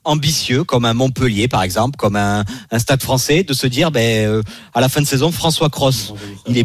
ambitieux, comme un Montpellier par exemple, comme un Stade Français, de se dire à la fin de saison, François Cros, il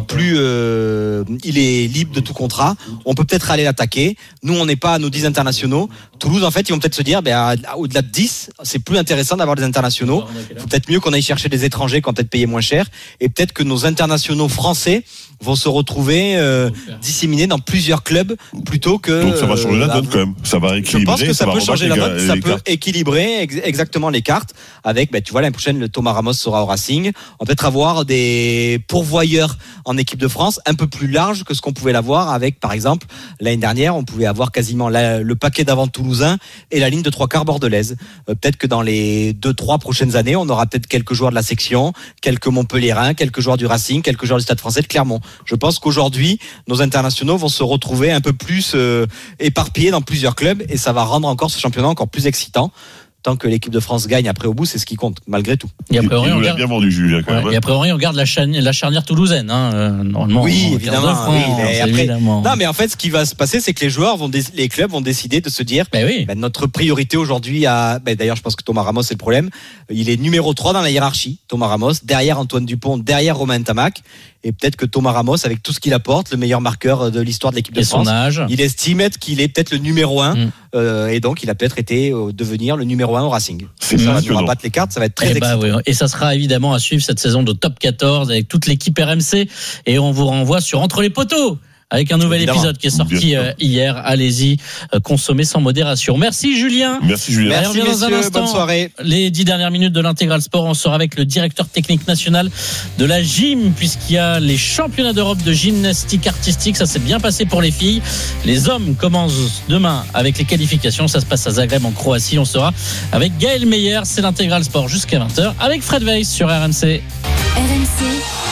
est libre de tout contrat, on peut peut-être aller l'attaquer. Nous, on n'est pas à nos 10 internationaux. Toulouse, en fait, ils vont peut-être se dire, au-delà de 10, c'est plus intéressant d'avoir des internationaux. Il faut peut-être mieux qu'on aille chercher des étrangers qui vont peut-être payer moins cher. Et peut-être que nos internationaux français vont se retrouver disséminés dans plusieurs clubs plutôt que. Donc ça va changer la donne quand même. Ça va équilibrer. Je pense que ça peut changer la donne. Ça peut équilibrer exactement les cartes. Avec, tu vois, l'année prochaine, le Thomas Ramos sera au Racing. On peut peut-être avoir des pourvoyeurs en équipe de France un peu plus larges que ce qu'on pouvait l'avoir avec, par exemple, l'année dernière, on pouvait avoir quasiment le paquet d'avant toulousain et la ligne de 3/4 bordelaise. Peut-être que dans les 2-3 prochaines années, on aura peut-être quelques joueurs de la section, quelques Montpelliérains, quelques joueurs du Racing, quelques joueurs du Stade Français de Clermont. Je pense qu'aujourd'hui, nos internationaux vont se retrouver un peu plus éparpillés dans plusieurs clubs et ça va rendre encore ce championnat encore plus excitant. Tant que l'équipe de France gagne après au bout, c'est ce qui compte, malgré tout. Et après, il l'a bien vendu, Julien, quand même. Et après, on regarde la charnière toulousaine, normalement. Oui, évidemment. Évidemment. Non, mais en fait, ce qui va se passer, c'est que les clubs vont décider de se dire, notre priorité aujourd'hui d'ailleurs, je pense que Thomas Ramos, c'est le problème. Il est numéro 3 dans la hiérarchie, Thomas Ramos, derrière Antoine Dupont, derrière Romain Ntamak. Et peut-être que Thomas Ramos, avec tout ce qu'il apporte, le meilleur marqueur de l'histoire de l'équipe de France, son âge, il estime qu'il est peut-être le numéro 1 et donc il a peut-être été devenir le numéro 1 au Racing. C'est ça va nous rabattre les cartes, ça va être très excitant. Oui. Et ça sera évidemment à suivre cette saison de Top 14 avec toute l'équipe RMC et on vous renvoie sur Entre les poteaux avec un nouvel épisode qui est sorti hier. Allez-y, consommez sans modération. Merci Julien. Merci messieurs, bonne soirée. Les 10 dernières minutes de l'Intégral Sport, on sera avec le directeur technique national de la gym, puisqu'il y a les championnats d'Europe de gymnastique artistique. Ça s'est bien passé pour les filles. Les hommes commencent demain avec les qualifications. Ça se passe à Zagreb en Croatie. On sera avec Gaël Meyer. C'est l'Intégral Sport jusqu'à 20h avec Fred Weiss sur RMC. RMC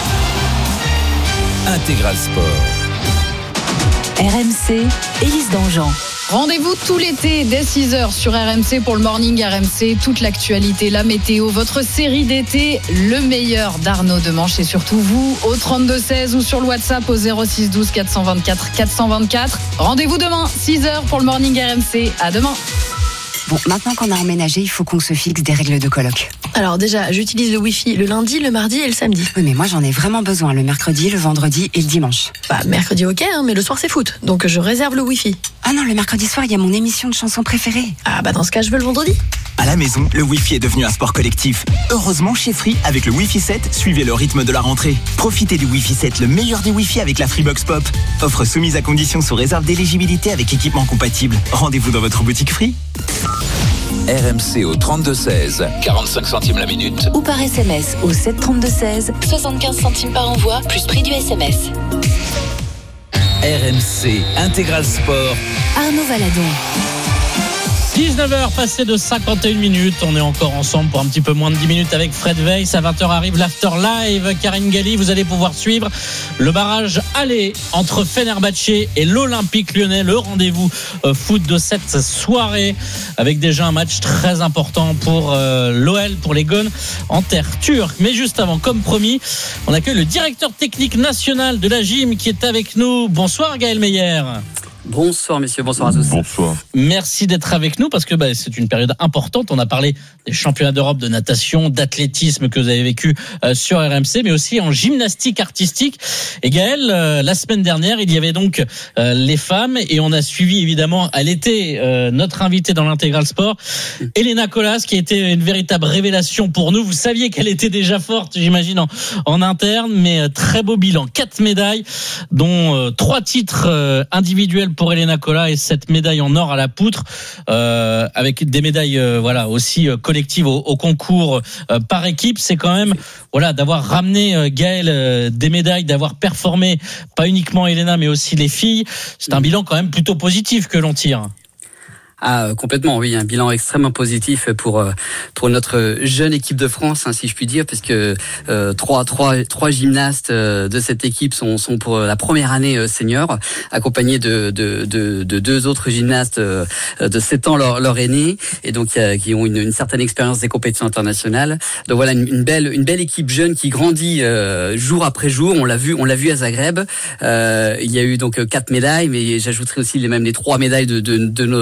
Intégral Sport. RMC, Élise Dangean. Rendez-vous tout l'été dès 6h sur RMC pour le Morning RMC. Toute l'actualité, la météo, votre série d'été, le meilleur d'Arnaud Demanche et surtout vous au 32-16 ou sur le WhatsApp au 06 12 424 424. Rendez-vous demain, 6h pour le Morning RMC. À demain. Bon, maintenant qu'on a emménagé, il faut qu'on se fixe des règles de coloc. Alors déjà, j'utilise le Wi-Fi le lundi, le mardi et le samedi. Oui, mais moi j'en ai vraiment besoin le mercredi, le vendredi et le dimanche. Mercredi ok, mais le soir c'est foot, donc je réserve le Wi-Fi. Ah non, le mercredi soir, il y a mon émission de chansons préférée. Dans ce cas, je veux le vendredi. À la maison, le Wi-Fi est devenu un sport collectif. Heureusement, chez Free, avec le Wi-Fi 7, suivez le rythme de la rentrée. Profitez du Wi-Fi 7, le meilleur des Wi-Fi avec la Freebox Pop. Offre soumise à condition sous réserve d'éligibilité avec équipement compatible. Rendez-vous dans votre boutique Free. RMC au 32-16, 45 centimes la minute. Ou par SMS au 732-16, 75 centimes par envoi, plus prix du SMS. RMC Intégral Sport. Arnaud Valadon. 19h passé de 51 minutes, on est encore ensemble pour un petit peu moins de 10 minutes avec Fred Weiss. À 20h arrive l'After Live. Karine Galli, vous allez pouvoir suivre le barrage aller entre Fenerbahçe et l'Olympique Lyonnais. Le rendez-vous foot de cette soirée avec déjà un match très important pour l'OL, pour les Gones en terre turque. Mais juste avant, comme promis, on accueille le directeur technique national de la gym qui est avec nous. Bonsoir Gaël Meyer. Bonsoir messieurs, bonsoir à tous. Bonsoir. Merci d'être avec nous parce que c'est une période importante. On a parlé des championnats d'Europe de natation, d'athlétisme que vous avez vécu sur RMC, mais aussi en gymnastique artistique. Et Gaël, la semaine dernière, il y avait donc les femmes et on a suivi évidemment à l'été notre invitée dans l'Intégral Sport, Elena Colas, qui a été une véritable révélation pour nous. Vous saviez qu'elle était déjà forte, j'imagine, en interne, mais très beau bilan. 4 médailles, dont 3 titres individuels pour Elena Colas et 7 médailles en or à la poutre, avec des médailles aussi collectives au concours par équipe. C'est quand même d'avoir ramené Gaël des médailles, d'avoir performé pas uniquement Elena mais aussi les filles. C'est un bilan quand même plutôt positif que l'on tire. Complètement, oui, un bilan extrêmement positif pour notre jeune équipe de France, si je puis dire, parce que trois gymnastes de cette équipe sont pour la première année senior, accompagnés de 2 autres gymnastes de 7 ans leur aîné, et donc qui ont une certaine expérience des compétitions internationales. Donc voilà, une belle équipe jeune qui grandit jour après jour. On l'a vu à Zagreb. Il y a eu donc 4 médailles, mais j'ajouterai aussi les 3 médailles de notre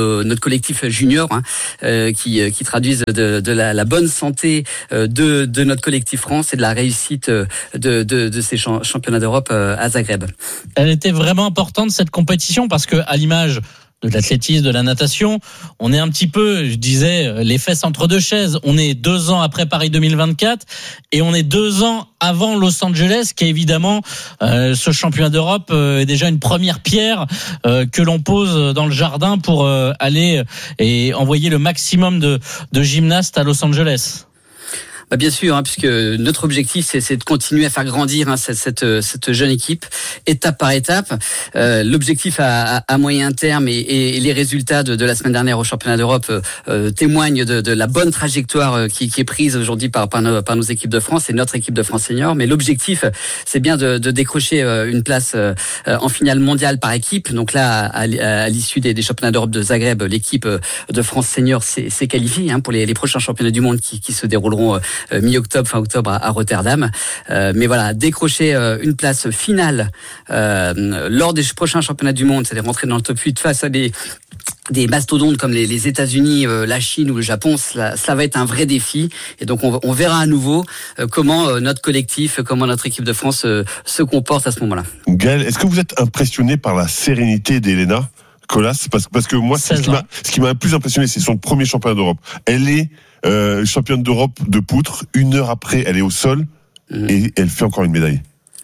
collectifs juniors qui traduisent de la bonne santé de notre collectif France et de la réussite de ces championnats d'Europe à Zagreb. Elle était vraiment importante cette compétition parce que à l'image de l'athlétisme, de la natation, on est un petit peu, je disais, les fesses entre deux chaises. On est 2 ans après Paris 2024 et on est 2 ans avant Los Angeles, qui est évidemment ce championnat d'Europe est déjà une première pierre que l'on pose dans le jardin pour aller et envoyer le maximum de gymnastes à Los Angeles. Bah bien sûr, puisque notre objectif c'est de continuer à faire grandir cette jeune équipe étape par étape. L'objectif à moyen terme et les résultats de la semaine dernière au championnat d'Europe témoignent de la bonne trajectoire qui est prise aujourd'hui par nos équipes de France et notre équipe de France senior. Mais l'objectif c'est bien de décrocher une place en finale mondiale par équipe. Donc là à l'issue des championnats d'Europe de Zagreb, l'équipe de France senior s'est qualifiée pour les prochains championnats du monde qui se dérouleront mi-octobre, fin octobre à Rotterdam. Mais voilà, décrocher une place finale lors des prochains championnats du monde, c'est-à-dire rentrer dans le top 8 face à des mastodontes comme les États-Unis, la Chine ou le Japon, cela va être un vrai défi. Et donc on verra à nouveau comment notre collectif, comment notre équipe de France se comporte à ce moment-là. Gaël, est-ce que vous êtes impressionné par la sérénité d'Elena Colas, parce que moi, ce qui m'a le plus impressionné, c'est son premier championnat d'Europe. Elle est championne d'Europe de poutre. 1 heure après, elle est au sol et elle fait encore une médaille.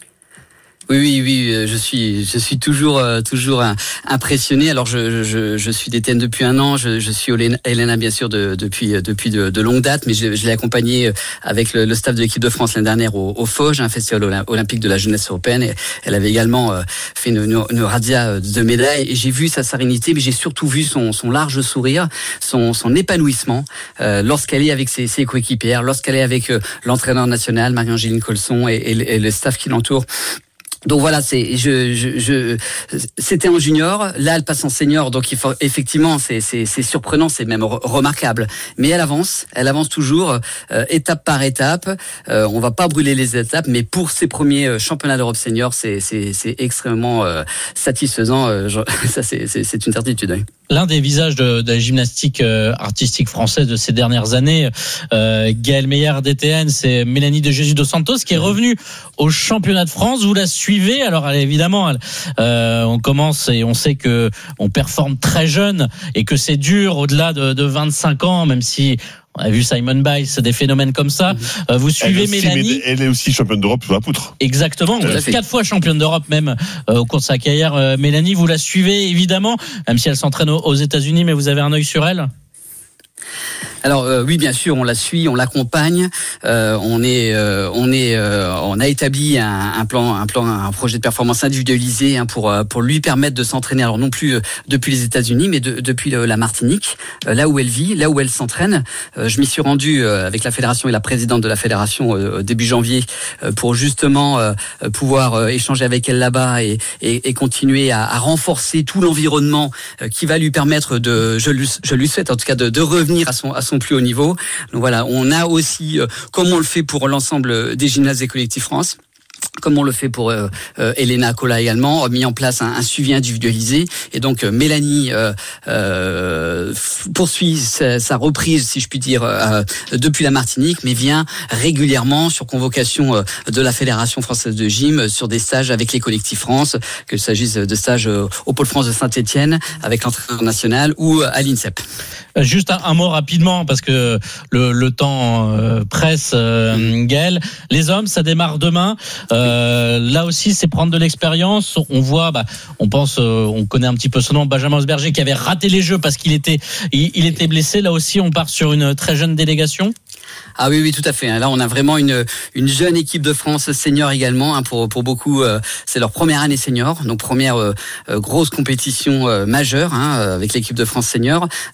Oui, je suis toujours impressionné. Alors je suis DTN depuis 1 an, je suis Elena bien sûr depuis de longue date, mais je l'ai accompagnée avec le staff de l'équipe de France l'année dernière au FOJ, un festival olympique de la jeunesse européenne. Et elle avait également fait une razzia de médailles. Et j'ai vu sa sérénité, mais j'ai surtout vu son large sourire, son épanouissement lorsqu'elle est avec ses coéquipières, lorsqu'elle est avec l'entraîneur national Marie-Angéline Colson et le staff qui l'entoure. Donc voilà, c'était en junior, là elle passe en senior, donc effectivement c'est surprenant, c'est même remarquable. Mais elle avance toujours, étape par étape. On va pas brûler les étapes, mais pour ses premiers championnats d'Europe senior, c'est extrêmement satisfaisant. Ça c'est une certitude. Oui. L'un des visages de la gymnastique artistique française de ces dernières années, Gaël Meyer DTN, c'est Mélanie de Jésus dos Santos qui est revenue au championnat de France. Vous la suivez, alors évidemment, on commence et on sait que on performe très jeune et que c'est dur au-delà de 25 ans, même si on a vu Simon Biles, des phénomènes comme ça. Vous suivez Mélanie. Elle est aussi championne d'Europe sur la poutre. Exactement. 4 fois championne d'Europe même au cours de sa carrière. Mélanie, vous la suivez évidemment, même si elle s'entraîne aux États-Unis, mais vous avez un œil sur elle. Alors oui, bien sûr, on la suit, on l'accompagne. On a établi un projet de performance individualisé pour lui permettre de s'entraîner. Alors non plus depuis les États-Unis, mais depuis la Martinique, là où elle vit, là où elle s'entraîne. Je m'y suis rendu avec la fédération et la présidente de la fédération début janvier pour justement pouvoir échanger avec elle là-bas et continuer à renforcer tout l'environnement qui va lui permettre je lui souhaite en tout cas de revenir à son plus haut niveau. Donc voilà, on a aussi, comme on le fait pour l'ensemble des gymnases et collectifs France, comme on le fait pour Elena Cola également, mis en place un suivi individualisé. Et donc Mélanie poursuit sa reprise, si je puis dire, depuis la Martinique, mais vient régulièrement sur convocation de la Fédération française de gym sur des stages avec les collectifs France, qu'il s'agisse de stages au Pôle France de Saint-Étienne avec l'entraîneur national ou à l'INSEP. Juste un mot rapidement parce que le temps presse, Gaël. Les hommes, ça démarre demain. Là aussi, c'est prendre de l'expérience. On voit, on pense, on connaît un petit peu son nom, Benjamin Osberger, qui avait raté les Jeux parce qu'il était blessé. Là aussi, on part sur une très jeune délégation. Ah oui, tout à fait. Là, on a vraiment une jeune équipe de France senior également. Pour beaucoup, c'est leur première année senior, donc première grosse compétition majeure avec l'équipe de France senior. Alors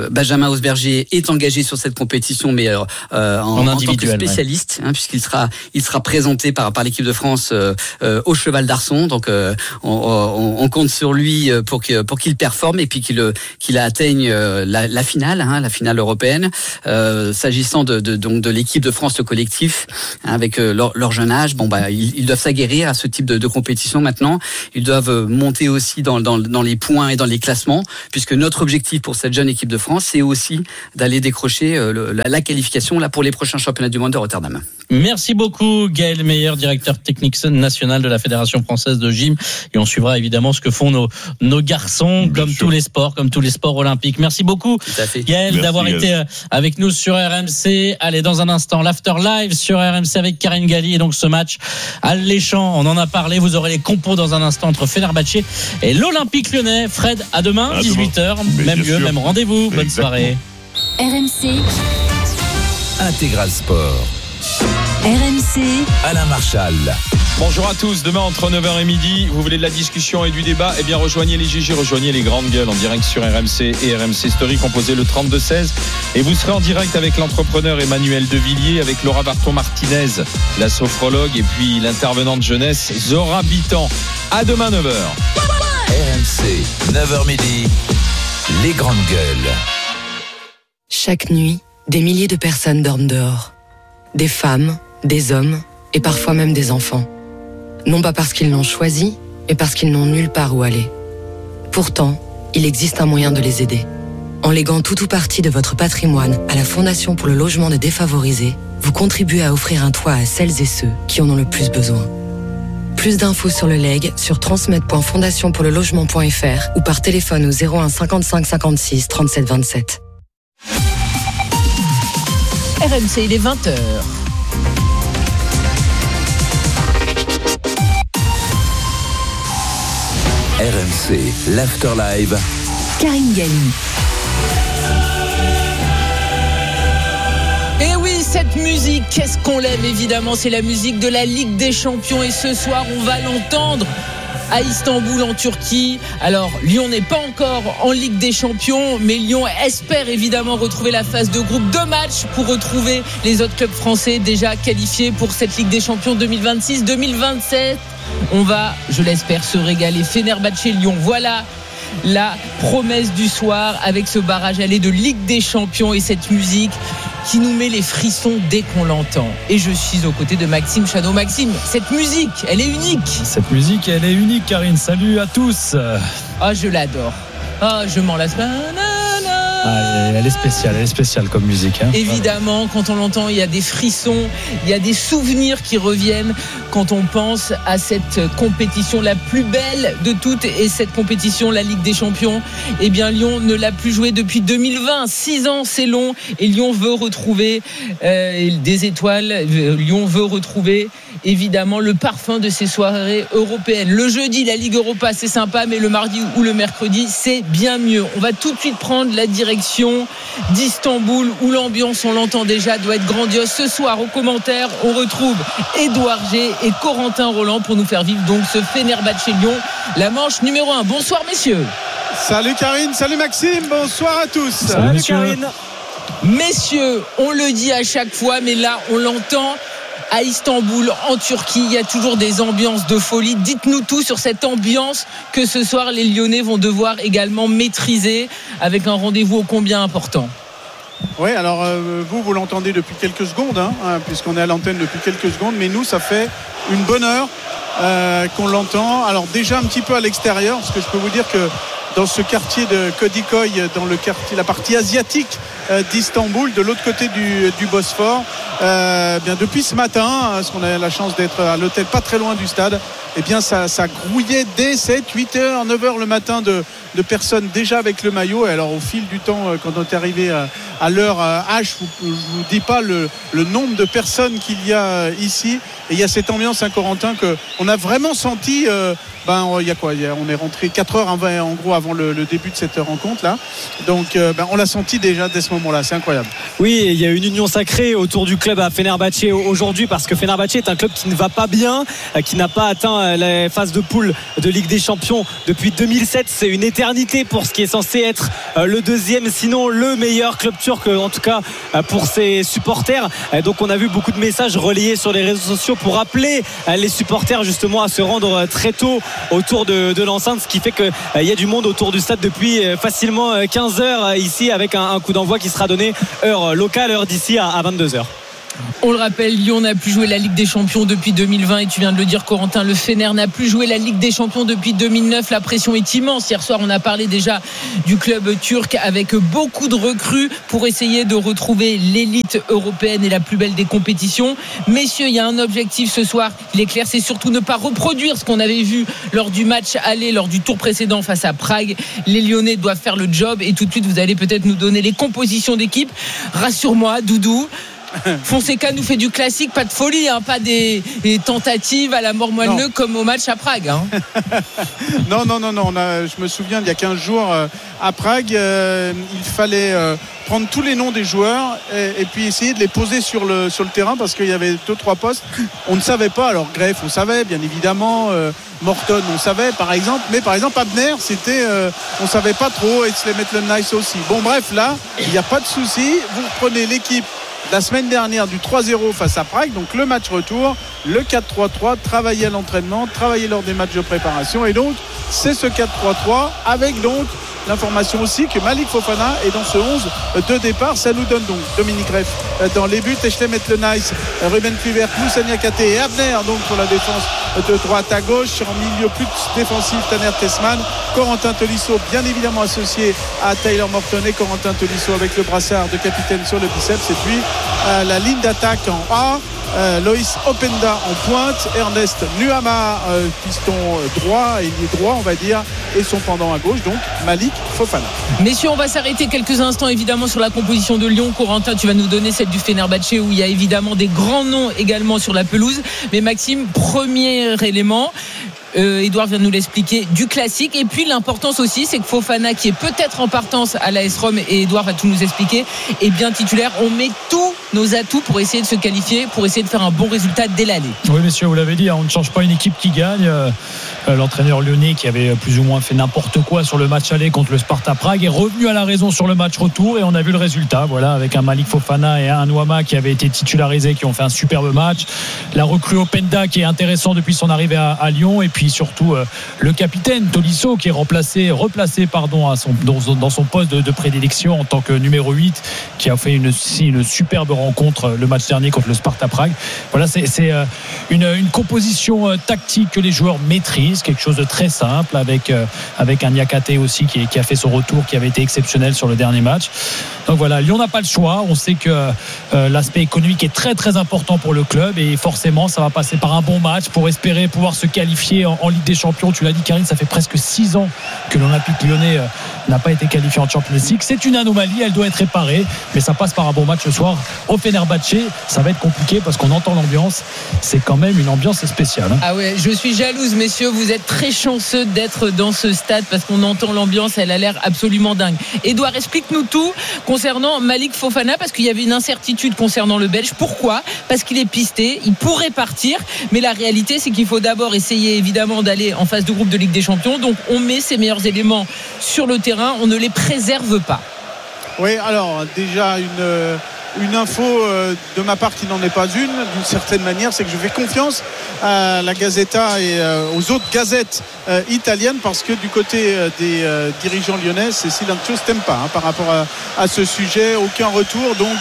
Benjamin Hausberger est engagé sur cette compétition, mais en tant que spécialiste, puisqu'il sera présenté par l'équipe de France au Cheval d'Arçon. Donc on compte sur lui pour qu'il performe et puis qu'il atteigne la finale, la finale européenne. S'agissant de l'équipe de France, le collectif, avec leur jeune âge, ils doivent s'aguerrir à ce type de compétition maintenant. Ils doivent monter aussi dans les points et dans les classements, puisque notre objectif pour cette jeune équipe de France, c'est aussi d'aller décrocher la qualification là pour les prochains championnats du monde de Rotterdam. Merci beaucoup Gaël Meyer, directeur technique national de la Fédération française de gym, et on suivra évidemment ce que font nos garçons, comme tous les sports olympiques. Merci beaucoup Gaël d'avoir été avec nous sur RMC. Allez, dans un instant, l'After Live sur RMC avec Karine Galli, et donc ce match alléchant, on en a parlé, vous aurez les compos dans un instant entre Fenerbahçe et l'Olympique Lyonnais. Fred, à demain, 18h, même lieu, même rendez-vous. Bonne soirée. RMC Intégral Sport. RMC Alain Marchal. Bonjour à tous, demain entre 9h et midi, vous voulez de la discussion et du débat, eh bien rejoignez les GG, rejoignez les grandes gueules en direct sur RMC et RMC Story, composez le 32-16, et vous serez en direct avec l'entrepreneur Emmanuel Devilliers, avec Laura Barton-Martinez, la sophrologue, et puis l'intervenante jeunesse Zora Bitan. À demain 9h. RMC, 9h midi, les grandes gueules. Chaque nuit, des milliers de personnes dorment dehors. Des femmes, des hommes et parfois même des enfants. Non pas parce qu'ils l'ont choisi, mais parce qu'ils n'ont nulle part où aller. Pourtant, il existe un moyen de les aider. En léguant tout ou partie de votre patrimoine à la Fondation pour le logement des défavorisés, vous contribuez à offrir un toit à celles et ceux qui en ont le plus besoin. Plus d'infos sur le legs sur transmet.fondationpourlelogement.fr ou par téléphone au 01 55 56 37 27. RMC, il est 20h. RMC, l'After Live. Karine Galli. Et oui, cette musique, qu'est-ce qu'on l'aime évidemment, c'est la musique de la Ligue des Champions, et ce soir on va l'entendre à Istanbul en Turquie. Alors Lyon n'est pas encore en Ligue des Champions, mais Lyon espère évidemment retrouver la phase de groupe. 2 matchs pour retrouver les autres clubs français déjà qualifiés pour cette Ligue des Champions 2026-2027. On va, je l'espère, se régaler. Fenerbahçe-Lyon, voilà la promesse du soir, avec ce barrage aller de Ligue des Champions et cette musique qui nous met les frissons dès qu'on l'entend. Et je suis aux côtés de Maxime Chano. Maxime, cette musique, elle est unique. Cette musique, elle est unique, Karine. Salut à tous. Ah, je l'adore. Ah, je m'en lasse pas. Ah, elle est spéciale comme musique. Évidemment, quand on l'entend, il y a des frissons, il y a des souvenirs qui reviennent quand on pense à cette compétition la plus belle de toutes. Et cette compétition, la Ligue des Champions, eh bien Lyon ne l'a plus jouée depuis 2020. 6 ans, c'est long. Et Lyon veut retrouver des étoiles. Lyon veut retrouver évidemment le parfum de ces soirées européennes. Le jeudi, la Ligue Europa, c'est sympa, mais le mardi ou le mercredi, c'est bien mieux. On va tout de suite prendre la direction d'Istanbul, où l'ambiance, on l'entend déjà, doit être grandiose. Ce soir, aux commentaires, on retrouve Édouard G et Corentin Roland pour nous faire vivre donc ce Fenerbahçe-Lyon, la manche numéro 1. Bonsoir messieurs. Salut Karine, salut Maxime, bonsoir à tous. Salut Karine. Messieurs, on le dit à chaque fois, mais là on l'entend. À Istanbul, en Turquie, il y a toujours des ambiances de folie. Dites-nous tout sur cette ambiance que ce soir les Lyonnais vont devoir également maîtriser, avec un rendez-vous ô combien important. Oui, alors vous l'entendez depuis quelques secondes, puisqu'on est à l'antenne depuis quelques secondes, mais nous, ça fait une bonne heure qu'on l'entend. Alors déjà un petit peu à l'extérieur, parce que je peux vous dire que dans ce quartier de Kodikoy, dans le quartier, la partie asiatique d'Istanbul, de l'autre côté du Bosphore, bien depuis ce matin, parce qu'on a la chance d'être à l'hôtel pas très loin du stade, eh bien ça grouillait dès 7, 8 heures, 9 heures le matin de personnes déjà avec le maillot. Et alors au fil du temps, quand on est arrivé à l'heure H, je vous dis pas le nombre de personnes qu'il y a ici. Et il y a cette ambiance, Corentin, qu'on a vraiment senti. Il y a quoi, on est rentré 4 heures en gros avant le début de cette rencontre là. Donc on l'a senti déjà dès ce moment-là, c'est incroyable. Oui, il y a une union sacrée autour du club à Fenerbahçe aujourd'hui, parce que Fenerbahçe est un club qui ne va pas bien, qui n'a pas atteint hein, les phases de poule de Ligue des Champions depuis 2007. C'est une éternité pour ce qui est censé être le deuxième, sinon le meilleur club turc, en tout cas pour ses supporters. Donc on a vu beaucoup de messages relayés sur les réseaux sociaux pour appeler les supporters justement à se rendre très tôt autour de l'enceinte, ce qui fait qu'il y a du monde autour du stade depuis facilement 15 heures ici, avec un coup d'envoi qui sera donné heure locale, heure d'ici à 22h. On le rappelle, Lyon n'a plus joué la Ligue des Champions depuis 2020 et tu viens de le dire, Corentin, le Fener n'a plus joué la Ligue des Champions depuis 2009. La pression est immense. Hier soir, on a parlé déjà du club turc avec beaucoup de recrues pour essayer de retrouver l'élite européenne et la plus belle des compétitions. Messieurs, il y a un objectif ce soir, il est clair, c'est surtout ne pas reproduire ce qu'on avait vu lors du match aller, lors du tour précédent face à Prague. Les Lyonnais doivent faire le job et tout de suite, vous allez peut-être nous donner les compositions d'équipe. Rassure-moi, Doudou, Fonseca nous fait du classique, pas de folie, hein, pas des tentatives à la mort moelleux comme au match à Prague. Hein. Non. Je me souviens d'il y a 15 jours à Prague, il fallait prendre tous les noms des joueurs et puis essayer de les poser sur le terrain parce qu'il y avait 2-3 postes. On ne savait pas. Alors Greff, on savait bien évidemment. Morton, on savait par exemple. Mais par exemple Abner, c'était, on savait pas trop. Et Slemetlen-Nice aussi. Bon bref, là, il n'y a pas de souci. Vous reprenez l'équipe la semaine dernière du 3-0 face à Prague, donc le match retour, le 4-3-3, travailler à l'entraînement, travailler lors des matchs de préparation, et donc c'est ce 4-3-3 avec donc l'information aussi que Malik Fofana est dans ce 11 de départ. Ça nous donne donc Dominique Greff dans les buts, Slemetlen-Nice, Ruben Kluivert, Moussa Niakhaté et Abner donc pour la défense de droite à gauche. En milieu plus défensif, Taner Tessman, Corentin Tolisso bien évidemment associé à Tyler Morton et Corentin Tolisso avec le brassard de capitaine sur le biceps, et puis la ligne d'attaque en A. Loïs Openda en pointe, Ernest Nuama piston droit, ailier droit on va dire, et son pendant à gauche donc Malik Fofana. Messieurs, on va s'arrêter quelques instants évidemment sur la composition de Lyon. Corentin, tu vas nous donner celle du Fenerbahçe où il y a évidemment des grands noms également sur la pelouse, mais Maxime, premier élément, Edouard vient de nous l'expliquer, du classique, et puis l'importance aussi c'est que Fofana, qui est peut-être en partance à l'AS Rome, et Edouard va tout nous expliquer, est bien titulaire. On met tous nos atouts pour essayer de se qualifier, pour essayer de faire un bon résultat dès l'aller. Oui messieurs, vous l'avez dit, on ne change pas une équipe qui gagne. L'entraîneur lyonnais, qui avait plus ou moins fait n'importe quoi sur le match aller contre le Sparta Prague, est revenu à la raison sur le match retour, et on a vu le résultat, voilà, avec un Malik Fofana et un Nuama qui avaient été titularisés, qui ont fait un superbe match, la recrue Openda qui est intéressant depuis son arrivée à Lyon, et puis surtout le capitaine Tolisso qui est replacé dans son poste de prédilection en tant que numéro 8, qui a fait une superbe rencontre le match dernier contre le Sparta Prague. Voilà, c'est une composition tactique que les joueurs maîtrisent, quelque chose de très simple, avec un Niakhaté aussi qui a fait son retour, qui avait été exceptionnel sur le dernier match. Donc voilà, Lyon n'a pas le choix. On sait que l'aspect économique est très très important pour le club, et forcément ça va passer par un bon match pour espérer pouvoir se qualifier en Ligue des Champions. Tu l'as dit, Karine, ça fait presque 6 ans que l'Olympique Lyonnais n'a pas été qualifié en Champions League. C'est une anomalie, elle doit être réparée, mais ça passe par un bon match ce soir au Fenerbahçe. Ça va être compliqué parce qu'on entend l'ambiance, c'est quand même une ambiance spéciale, hein. Ah ouais, je suis jalouse messieurs, vous êtes très chanceux d'être dans ce stade parce qu'on entend l'ambiance, elle a l'air absolument dingue. Edouard, explique-nous tout concernant Malik Fofana, parce qu'il y avait une incertitude concernant le Belge. Pourquoi ? Parce qu'il est pisté, il pourrait partir, mais la réalité c'est qu'il faut d'abord essayer évidemment d'aller en phase de groupe de Ligue des Champions, donc on met ses meilleurs éléments sur le terrain, on ne les préserve pas. Oui, alors déjà une info de ma part qui n'en est pas une, d'une certaine manière, c'est que je fais confiance à la Gazzetta et aux autres gazettes italiennes, parce que du côté des dirigeants lyonnais, c'est Silenzio Stampa par rapport à ce sujet. Aucun retour, donc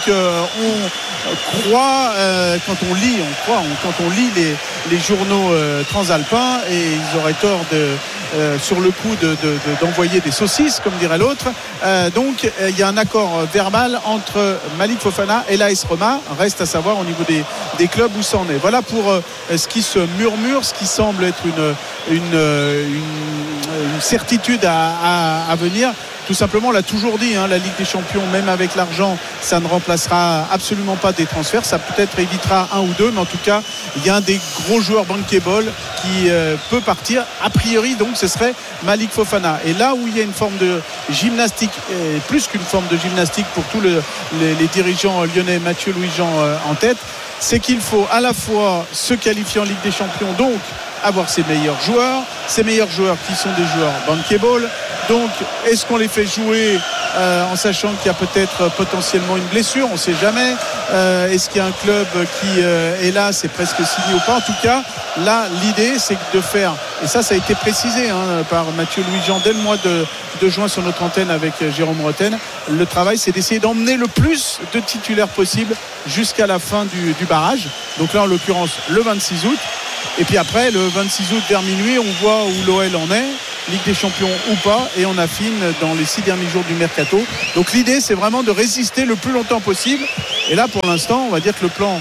on croit quand on lit les journaux transalpins, et ils auraient tort sur le coup d'envoyer des saucisses, comme dirait l'autre. Donc il y a un accord verbal entre Malik Fofana et l'AS Roma. Reste à savoir au niveau des clubs où ça en est. Voilà pour ce qui se murmure, ce qui semble être une certitude à venir. Tout simplement, on l'a toujours dit, la Ligue des Champions, même avec l'argent, ça ne remplacera absolument pas des transferts. Ça peut-être évitera un ou deux, mais en tout cas, il y a un des gros joueurs bankable qui peut partir. A priori, donc, ce serait Malik Fofana. Et là où il y a une forme de gymnastique, plus qu'une forme de gymnastique pour tous les dirigeants lyonnais, Mathieu Louis-Jean en tête, c'est qu'il faut à la fois se qualifier en Ligue des Champions, donc avoir ses meilleurs joueurs qui sont des joueurs bankable. Donc est-ce qu'on les fait jouer en sachant qu'il y a peut-être potentiellement une blessure, on ne sait jamais. Est-ce qu'il y a un club qui est là, c'est presque signé ou pas. En tout cas, là, l'idée, c'est de faire, et ça a été précisé par Mathieu Louis-Jean dès le mois de juin sur notre antenne avec Jérôme Roten. Le travail, c'est d'essayer d'emmener le plus de titulaires possible jusqu'à la fin du barrage. Donc là, en l'occurrence, le 26 août. Et puis après, le 26 août vers minuit, on voit où l'OL en est, Ligue des Champions ou pas, et on affine dans les 6 derniers jours du mercato. Donc l'idée, c'est vraiment de résister le plus longtemps possible. Et là, pour l'instant, on va dire que le plan,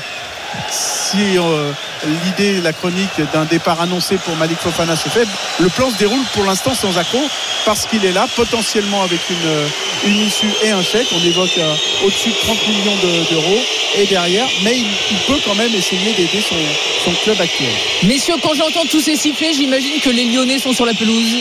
si l'idée, la chronique d'un départ annoncé pour Malik Fofana se fait, le plan se déroule pour l'instant sans accroc, parce qu'il est là, potentiellement avec une issue et un chèque. On évoque au-dessus de 30 millions d'euros et derrière, mais il peut quand même essayer d'aider son club actuel. Messieurs, quand j'entends tous ces sifflets, j'imagine que les Lyonnais sont sur la pelouse.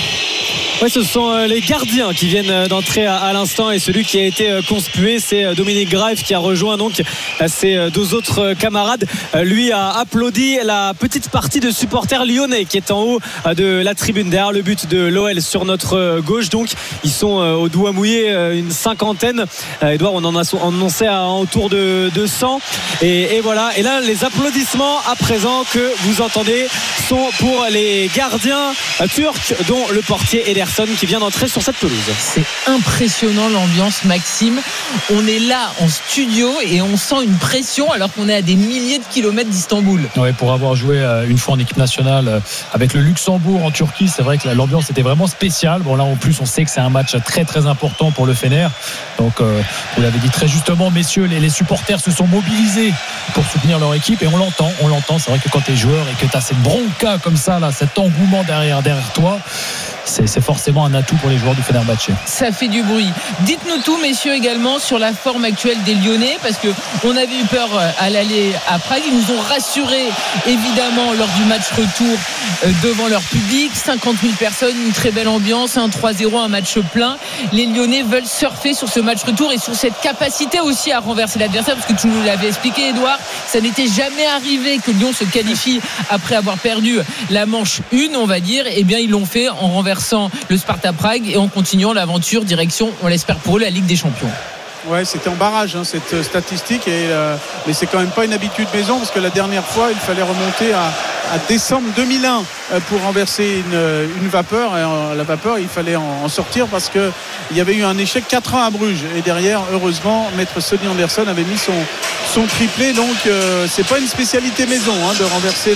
Oui, ce sont les gardiens qui viennent d'entrer à l'instant, et celui qui a été conspué, c'est Dominique Graeff qui a rejoint donc ses 2 autres camarades. Lui a applaudi la petite partie de supporters lyonnais qui est en haut de la tribune derrière le but de l'OL sur notre gauche. Donc ils sont au doigt mouillé une 50aine. Edouard, on en a annoncé autour de 100 et voilà. Et là, les applaudissements à présent que vous entendez sont pour les gardiens turcs, dont le portier Ederson qui vient d'entrer sur cette pelouse. C'est impressionnant l'ambiance, Maxime. On est là en studio et on sent une pression alors qu'on est à des milliers de kilomètres d'Istanbul. Ouais, pour avoir joué une fois en équipe nationale avec le Luxembourg en Turquie, c'est vrai que l'ambiance était vraiment spéciale. Bon, là en plus on sait que c'est un match très très important pour le Fener. Donc vous l'avez dit très justement, messieurs, les supporters se sont mobilisés pour soutenir leur équipe et on l'entend. C'est vrai que quand tu es joueur et que tu as cette bronca comme ça, là, cet engouement derrière toi, c'est forcément un atout pour les joueurs du Fenerbahçe. Ça fait du bruit. Dites-nous tout, messieurs, également sur la forme actuelle des Lyonnais, parce qu'on avait eu peur à l'aller à Prague. Ils nous ont rassurés, évidemment, lors du match retour devant leur public. 50 000 personnes, une très belle ambiance, un 3-0, un match plein. Les Lyonnais veulent surfer sur ce match retour et sur cette capacité aussi à renverser l'adversaire, parce que tu nous l'avais expliqué, Edouard, ça n'était jamais arrivé que Lyon se qualifie après avoir perdu la manche 1, on va dire. Eh bien, ils l'ont fait en renversant le Sparta Prague et en continuant l'aventure direction, on l'espère pour eux, la Ligue des Champions. Ouais, c'était en barrage cette statistique, mais c'est quand même pas une habitude maison, parce que la dernière fois il fallait remonter à décembre 2001 pour renverser une vapeur, et la vapeur il fallait en sortir parce que il y avait eu un échec 4-1 à Bruges, et derrière heureusement maître Sonny Anderson avait mis son triplé. Donc c'est pas une spécialité maison de renverser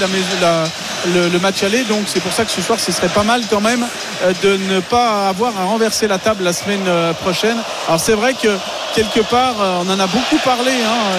le match aller, donc c'est pour ça que ce soir ce serait pas mal quand même de ne pas avoir à renverser la table la semaine prochaine. Alors c'est vrai que quelque part, on en a beaucoup parlé,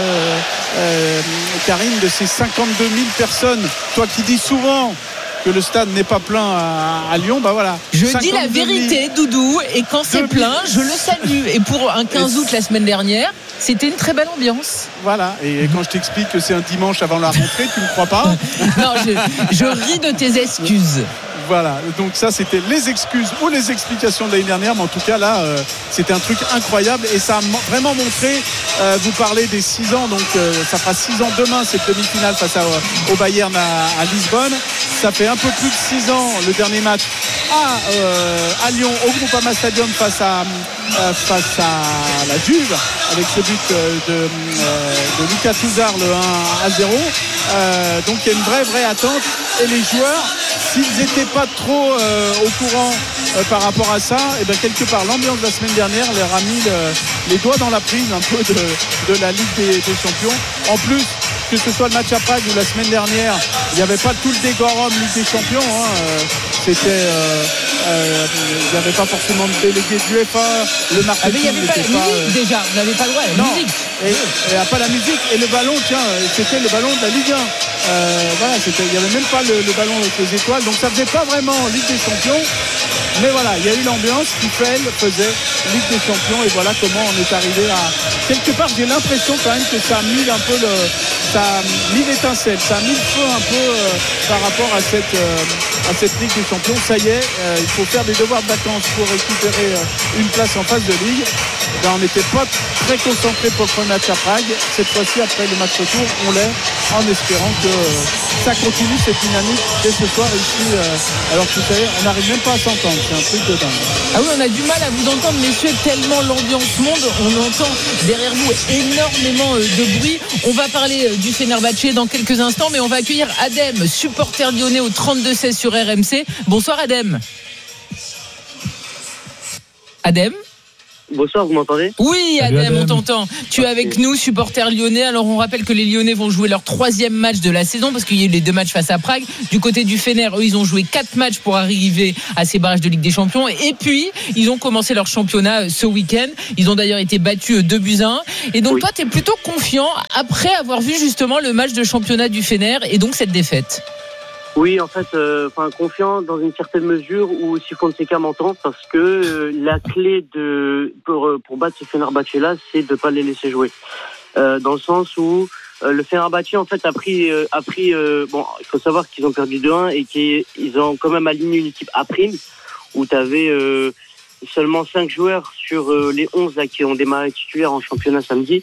Karine, de ces 52 000 personnes. Toi qui dis souvent que le stade n'est pas plein à Lyon, bah voilà. Je dis la vérité, Doudou, et quand c'est plein, je le salue. Et pour un 15 août la semaine dernière, c'était une très belle ambiance. Voilà, et quand je t'explique que c'est un dimanche avant la rentrée, tu ne crois pas? Non, je ris de tes excuses. Voilà, donc ça c'était les excuses ou les explications de l'année dernière, mais en tout cas là c'était un truc incroyable et ça a vraiment montré, vous parlez des 6 ans, donc ça fera 6 ans demain cette demi-finale face au Bayern à Lisbonne. Ça fait un peu plus de 6 ans le dernier match à Lyon au Groupama Stadium face à la Juve avec ce but de Lucas Touzard, le 1-0. Donc il y a une vraie attente, et les joueurs, s'ils n'étaient pas trop au courant par rapport à ça, et bien quelque part l'ambiance de la semaine dernière leur a mis les doigts dans la prise un peu de la Ligue des Champions. En plus, que ce soit le match à Prague ou la semaine dernière, il n'y avait pas tout le décorum Ligue des Champions, c'était il n'y avait pas forcément de délégué de l'UEFA, le marketing il n'y avait pas la musique déjà, vous n'avez pas le droit à la musique. Et il n'y a pas la musique, et le ballon, c'était le ballon de la Ligue 1. Voilà, il n'y avait même pas le ballon avec les étoiles, donc ça faisait pas vraiment Ligue des Champions. Mais voilà, il y a eu l'ambiance qui faisait Ligue des Champions, et voilà comment on est arrivé à... Quelque part, j'ai l'impression quand même que ça a mis un peu ça a mis l'étincelle, ça a mis le feu un peu par rapport à cette Ligue des Champions. Ça y est, il faut faire des devoirs de vacances pour récupérer une place en phase de Ligue. on n'était pas très concentré pour le premier match à Prague. Cette fois-ci, après le match retour, on l'est, en espérant que ça continue cette dynamique dès ce soir ici. Alors que vous savez, on n'arrive même pas à s'entendre, c'est un truc de dingue. Ah oui, on a du mal à vous entendre, messieurs, tellement l'ambiance monte. On entend derrière vous énormément de bruit. On va parler du Fenerbahçe dans quelques instants, mais on va accueillir Adem, supporter lyonnais au 32-16 sur RMC. Bonsoir Adem. Adem ? Bonsoir, vous m'entendez ? Oui, Adem, on t'entend. Tu es avec nous, supporter lyonnais. Alors, on rappelle que les Lyonnais vont jouer leur 3e match de la saison parce qu'il y a eu les 2 matchs face à Prague. Du côté du Fener, eux, ils ont joué 4 matchs pour arriver à ces barrages de Ligue des Champions. Et puis, ils ont commencé leur championnat ce week-end. Ils ont d'ailleurs été battus 2-1. Et donc, toi, tu es plutôt confiant après avoir vu justement le match de championnat du Fener et donc cette défaite. Oui, en fait, confiant dans une certaine mesure où si Fonseca m'entend, parce que la clé pour battre ce Fenerbahçe-là, c'est de ne pas les laisser jouer. Dans le sens où le Fenerbahçe, en fait, a pris bon, il faut savoir qu'ils ont perdu 2-1 et qu'ils ont quand même aligné une équipe à prime, où tu avais seulement 5 joueurs sur les 11 là, qui ont démarré titulaires en championnat samedi.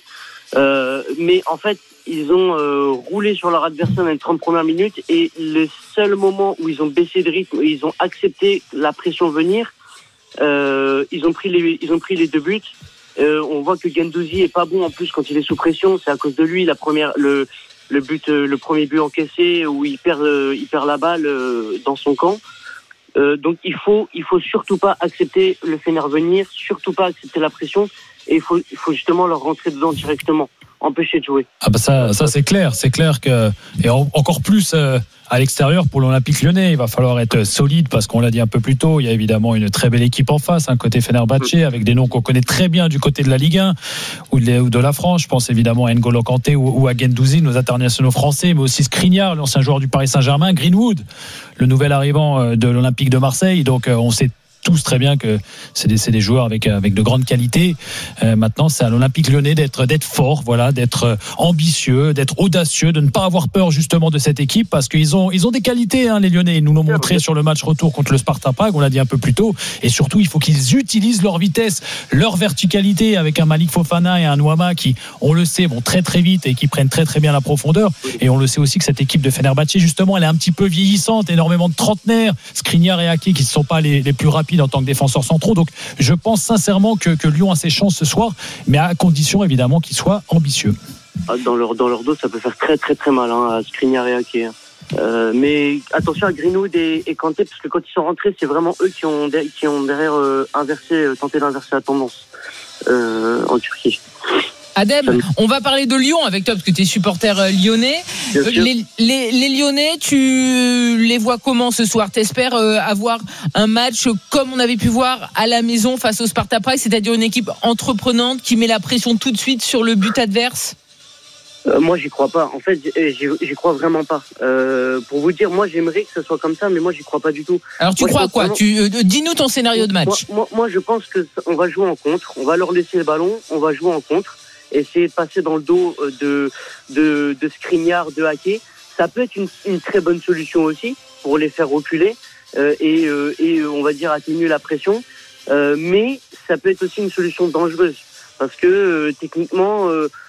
Mais en fait, ils ont roulé sur leur adversaire dans les 30 premières minutes et le seul moment où ils ont baissé de rythme, ils ont accepté la pression venir, ils ont pris les 2 buts. On voit que Guendouzi est pas bon en plus quand il est sous pression, c'est à cause de lui le premier but encaissé où il perd la balle dans son camp. Donc il faut surtout pas accepter le Fener venir, surtout pas accepter la pression et il faut justement leur rentrer dedans directement, empêcher de jouer. Ah bah ça c'est clair que et encore plus à l'extérieur pour l'Olympique Lyonnais, il va falloir être solide parce qu'on l'a dit un peu plus tôt, il y a évidemment une très belle équipe en face, côté Fenerbahçe avec des noms qu'on connaît très bien du côté de la Ligue 1 ou de la France. Je pense évidemment à N'Golo Kanté ou à Guendouzi, nos internationaux français, mais aussi Skriniar, l'ancien joueur du Paris Saint-Germain, Greenwood, le nouvel arrivant de l'Olympique de Marseille. Donc on sait tous très bien que c'est des joueurs avec de grandes qualités. Maintenant, c'est à l'Olympique Lyonnais d'être fort, voilà, d'être ambitieux, d'être audacieux, de ne pas avoir peur justement de cette équipe parce qu'ils ont des qualités, les Lyonnais. Ils nous l'ont montré sur le match retour contre le Sparta Prague, on l'a dit un peu plus tôt. Et surtout, il faut qu'ils utilisent leur vitesse, leur verticalité avec un Malik Fofana et un Nuama qui, on le sait, vont très très vite et qui prennent très très bien la profondeur. Et on le sait aussi que cette équipe de Fenerbahçe, justement, elle est un petit peu vieillissante, énormément de trentenaires, Skriniar et Ake qui ne sont pas les plus rapides en tant que défenseurs centraux. Donc je pense sincèrement que Lyon a ses chances ce soir, mais à condition évidemment qu'ils soient ambitieux. Dans leur dos, ça peut faire très très très mal à Skriniar et Ake. Mais attention à Greenwood et Kanté, parce que quand ils sont rentrés, c'est vraiment eux qui ont derrière tenté d'inverser la tendance en Turquie. Adem, on va parler de Lyon avec toi parce que tu es supporter lyonnais. Les Lyonnais, tu les vois comment ce soir ? T'espères avoir un match comme on avait pu voir à la maison face au Sparta Prague, c'est-à-dire une équipe entreprenante qui met la pression tout de suite sur le but adverse ? Moi, j'y crois pas. En fait, j'y crois vraiment pas. Pour vous dire, moi, j'aimerais que ce soit comme ça, mais moi, j'y crois pas du tout. Alors, tu crois à quoi ? Dis-nous ton scénario de match. Moi, je pense que on va jouer en contre. On va leur laisser le ballon. On va jouer en contre. Essayer de passer dans le dos de Skriniar, de Ake. Ça peut être une très bonne solution aussi pour les faire reculer et on va dire atténuer la pression. Mais ça peut être aussi une solution dangereuse parce que techniquement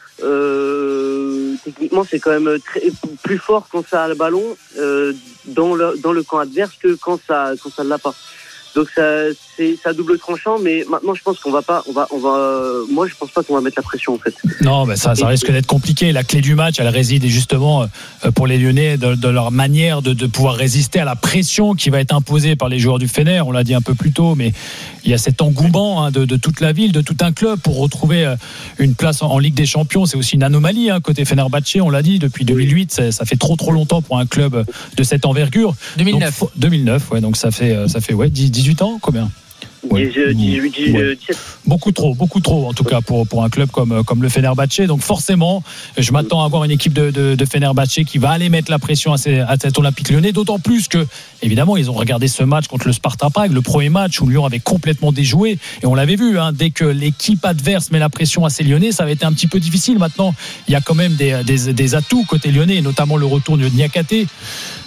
c'est quand même plus fort quand ça a le ballon dans le camp adverse que quand ça ne l'a pas. Donc c'est à double tranchant, mais maintenant je pense moi je pense pas qu'on va mettre la pression en fait. Non, mais ça risque d'être compliqué. La clé du match, elle réside justement pour les Lyonnais de leur manière de pouvoir résister à la pression qui va être imposée par les joueurs du Fener. On l'a dit un peu plus tôt, mais il y a cet engouement de toute la ville, de tout un club pour retrouver une place en Ligue des Champions. C'est aussi une anomalie côté Fenerbahçe, on l'a dit, depuis 2008, ça fait trop longtemps pour un club de cette envergure. 2009. Donc, 2009, ouais, donc ça fait 18 ans, combien ? 17. Beaucoup trop en tout cas pour un club comme le Fenerbahçe. Donc forcément je m'attends à avoir une équipe de Fenerbahçe qui va aller mettre la pression à cet Olympique Lyonnais, d'autant plus que évidemment ils ont regardé ce match contre le Sparta Prague, le premier match où Lyon avait complètement déjoué et on l'avait vu, dès que l'équipe adverse met la pression à ces Lyonnais, ça va être un petit peu difficile. Maintenant il y a quand même des atouts côté lyonnais, notamment le retour de Niakate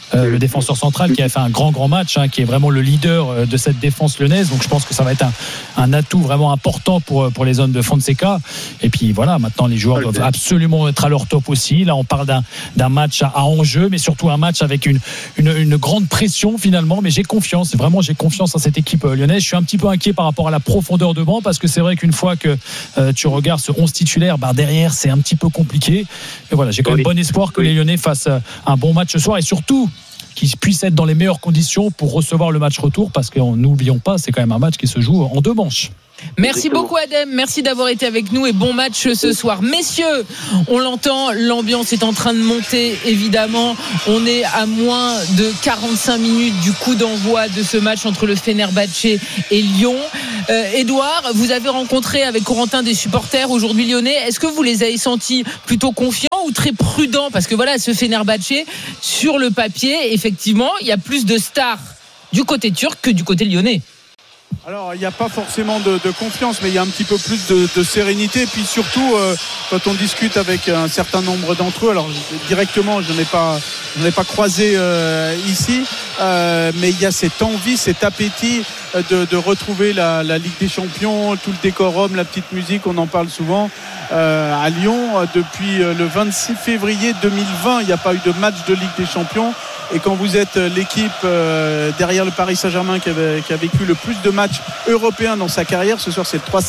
le défenseur central qui a fait un grand match, qui est vraiment le leader de cette défense lyonnaise. Donc je pense que ça va être un atout vraiment important pour les hommes de Fonseca. Et puis voilà, maintenant les joueurs doivent absolument être à leur top aussi. Là on parle d'un match à enjeu, mais surtout un match avec une grande pression finalement. Mais j'ai confiance à cette équipe lyonnaise. Je suis un petit peu inquiet par rapport à la profondeur de banc, parce que c'est vrai qu'une fois que tu regardes ce 11 titulaire, derrière c'est un petit peu compliqué. Mais voilà, j'ai quand même bon espoir que les Lyonnais fassent un bon match ce soir, et surtout qu'ils puissent être dans les meilleures conditions pour recevoir le match retour, parce que n'oublions pas, c'est quand même un match qui se joue en 2 manches. Merci beaucoup Adem, merci d'avoir été avec nous et bon match ce soir. Messieurs, on l'entend, l'ambiance est en train de monter évidemment. On est à moins de 45 minutes du coup d'envoi de ce match entre le Fenerbahçe et Lyon. Édouard, vous avez rencontré avec Corentin des supporters aujourd'hui lyonnais. Est-ce que vous les avez sentis plutôt confiants ou très prudents? Parce que voilà, ce Fenerbahçe, sur le papier, effectivement, il y a plus de stars du côté turc que du côté lyonnais. Alors il n'y a pas forcément de confiance, mais il y a un petit peu plus de sérénité. Et puis surtout quand on discute avec un certain nombre d'entre eux, alors directement je n'ai pas croisé ici, mais il y a cette envie, cet appétit de retrouver la Ligue des Champions, tout le décorum, la petite musique, on en parle souvent à Lyon. Depuis le 26 février 2020, il n'y a pas eu de match de Ligue des Champions. Et quand vous êtes l'équipe derrière le Paris Saint-Germain qui a vécu le plus de matchs européens dans sa carrière, ce soir c'est le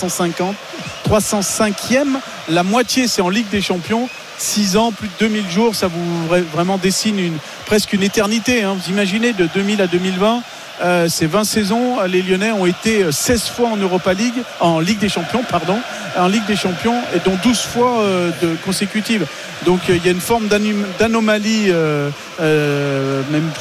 305e, la moitié c'est en Ligue des Champions. 6 ans, plus de 2000 jours, ça vous vraiment dessine presque une éternité, hein. Vous imaginez, de 2000 à 2020, ces 20 saisons, les Lyonnais ont été 16 fois en Europa League, en Ligue des Champions, en Ligue des Champions, et dont 12 fois de consécutives. Donc il y a une forme d'anomalie, même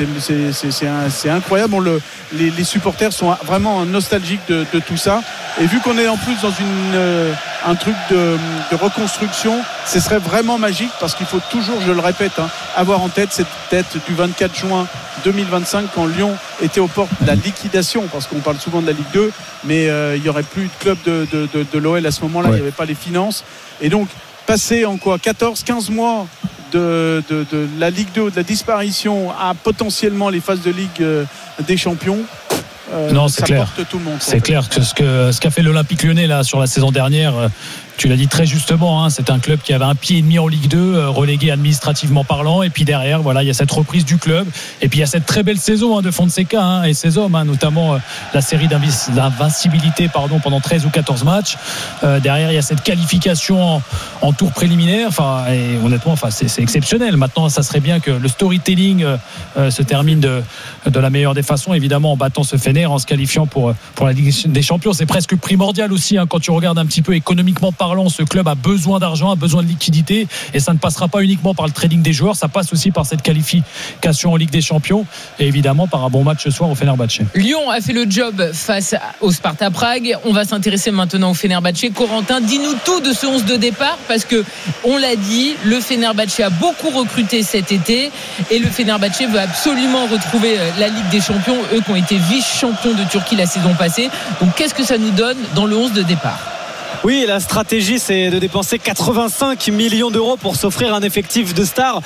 c'est incroyable. Les supporters sont vraiment nostalgiques de tout ça. Et vu qu'on est en plus dans un truc de reconstruction, ce serait vraiment magique, parce qu'il faut toujours, je le répète, avoir en tête cette date du 24 juin 2025, quand Lyon était aux portes de la liquidation, parce qu'on parle souvent de la Ligue 2, mais il n'y aurait plus de club de l'OL à ce moment-là, il n'y avait pas les finances. Et donc passer en 14-15 mois de la Ligue 2, de la disparition, à potentiellement les phases de Ligue des Champions, non, c'est clair. Tout le monde, c'est clair que ce qu'a fait l'Olympique Lyonnais là sur la saison dernière, tu l'as dit très justement, c'est un club qui avait un pied et demi en Ligue 2, relégué administrativement parlant, et puis derrière voilà, il y a cette reprise du club, et puis il y a cette très belle saison de Fonseca et ses hommes, notamment la série d'invincibilité pendant 13 ou 14 matchs. Derrière il y a cette qualification en tour préliminaire, et honnêtement c'est exceptionnel. Maintenant ça serait bien que le storytelling se termine de la meilleure des façons, évidemment en battant ce Fener, en se qualifiant pour la Ligue des Champions. C'est presque primordial aussi, quand tu regardes un petit peu économiquement parlant, ce club a besoin d'argent, a besoin de liquidité, et ça ne passera pas uniquement par le trading des joueurs, ça passe aussi par cette qualification en Ligue des Champions, et évidemment par un bon match ce soir au Fenerbahçe. Lyon a fait le job face au Sparta Prague. On va s'intéresser maintenant au Fenerbahçe. Corentin, dis-nous tout de ce 11 de départ, parce que on l'a dit, le Fenerbahçe a beaucoup recruté cet été, et le Fenerbahçe veut absolument retrouver la Ligue des Champions, eux qui ont été vice-champions de Turquie la saison passée. Donc qu'est-ce que ça nous donne dans le 11 de départ? Oui, la stratégie, c'est de dépenser 85 millions d'euros pour s'offrir un effectif de stars.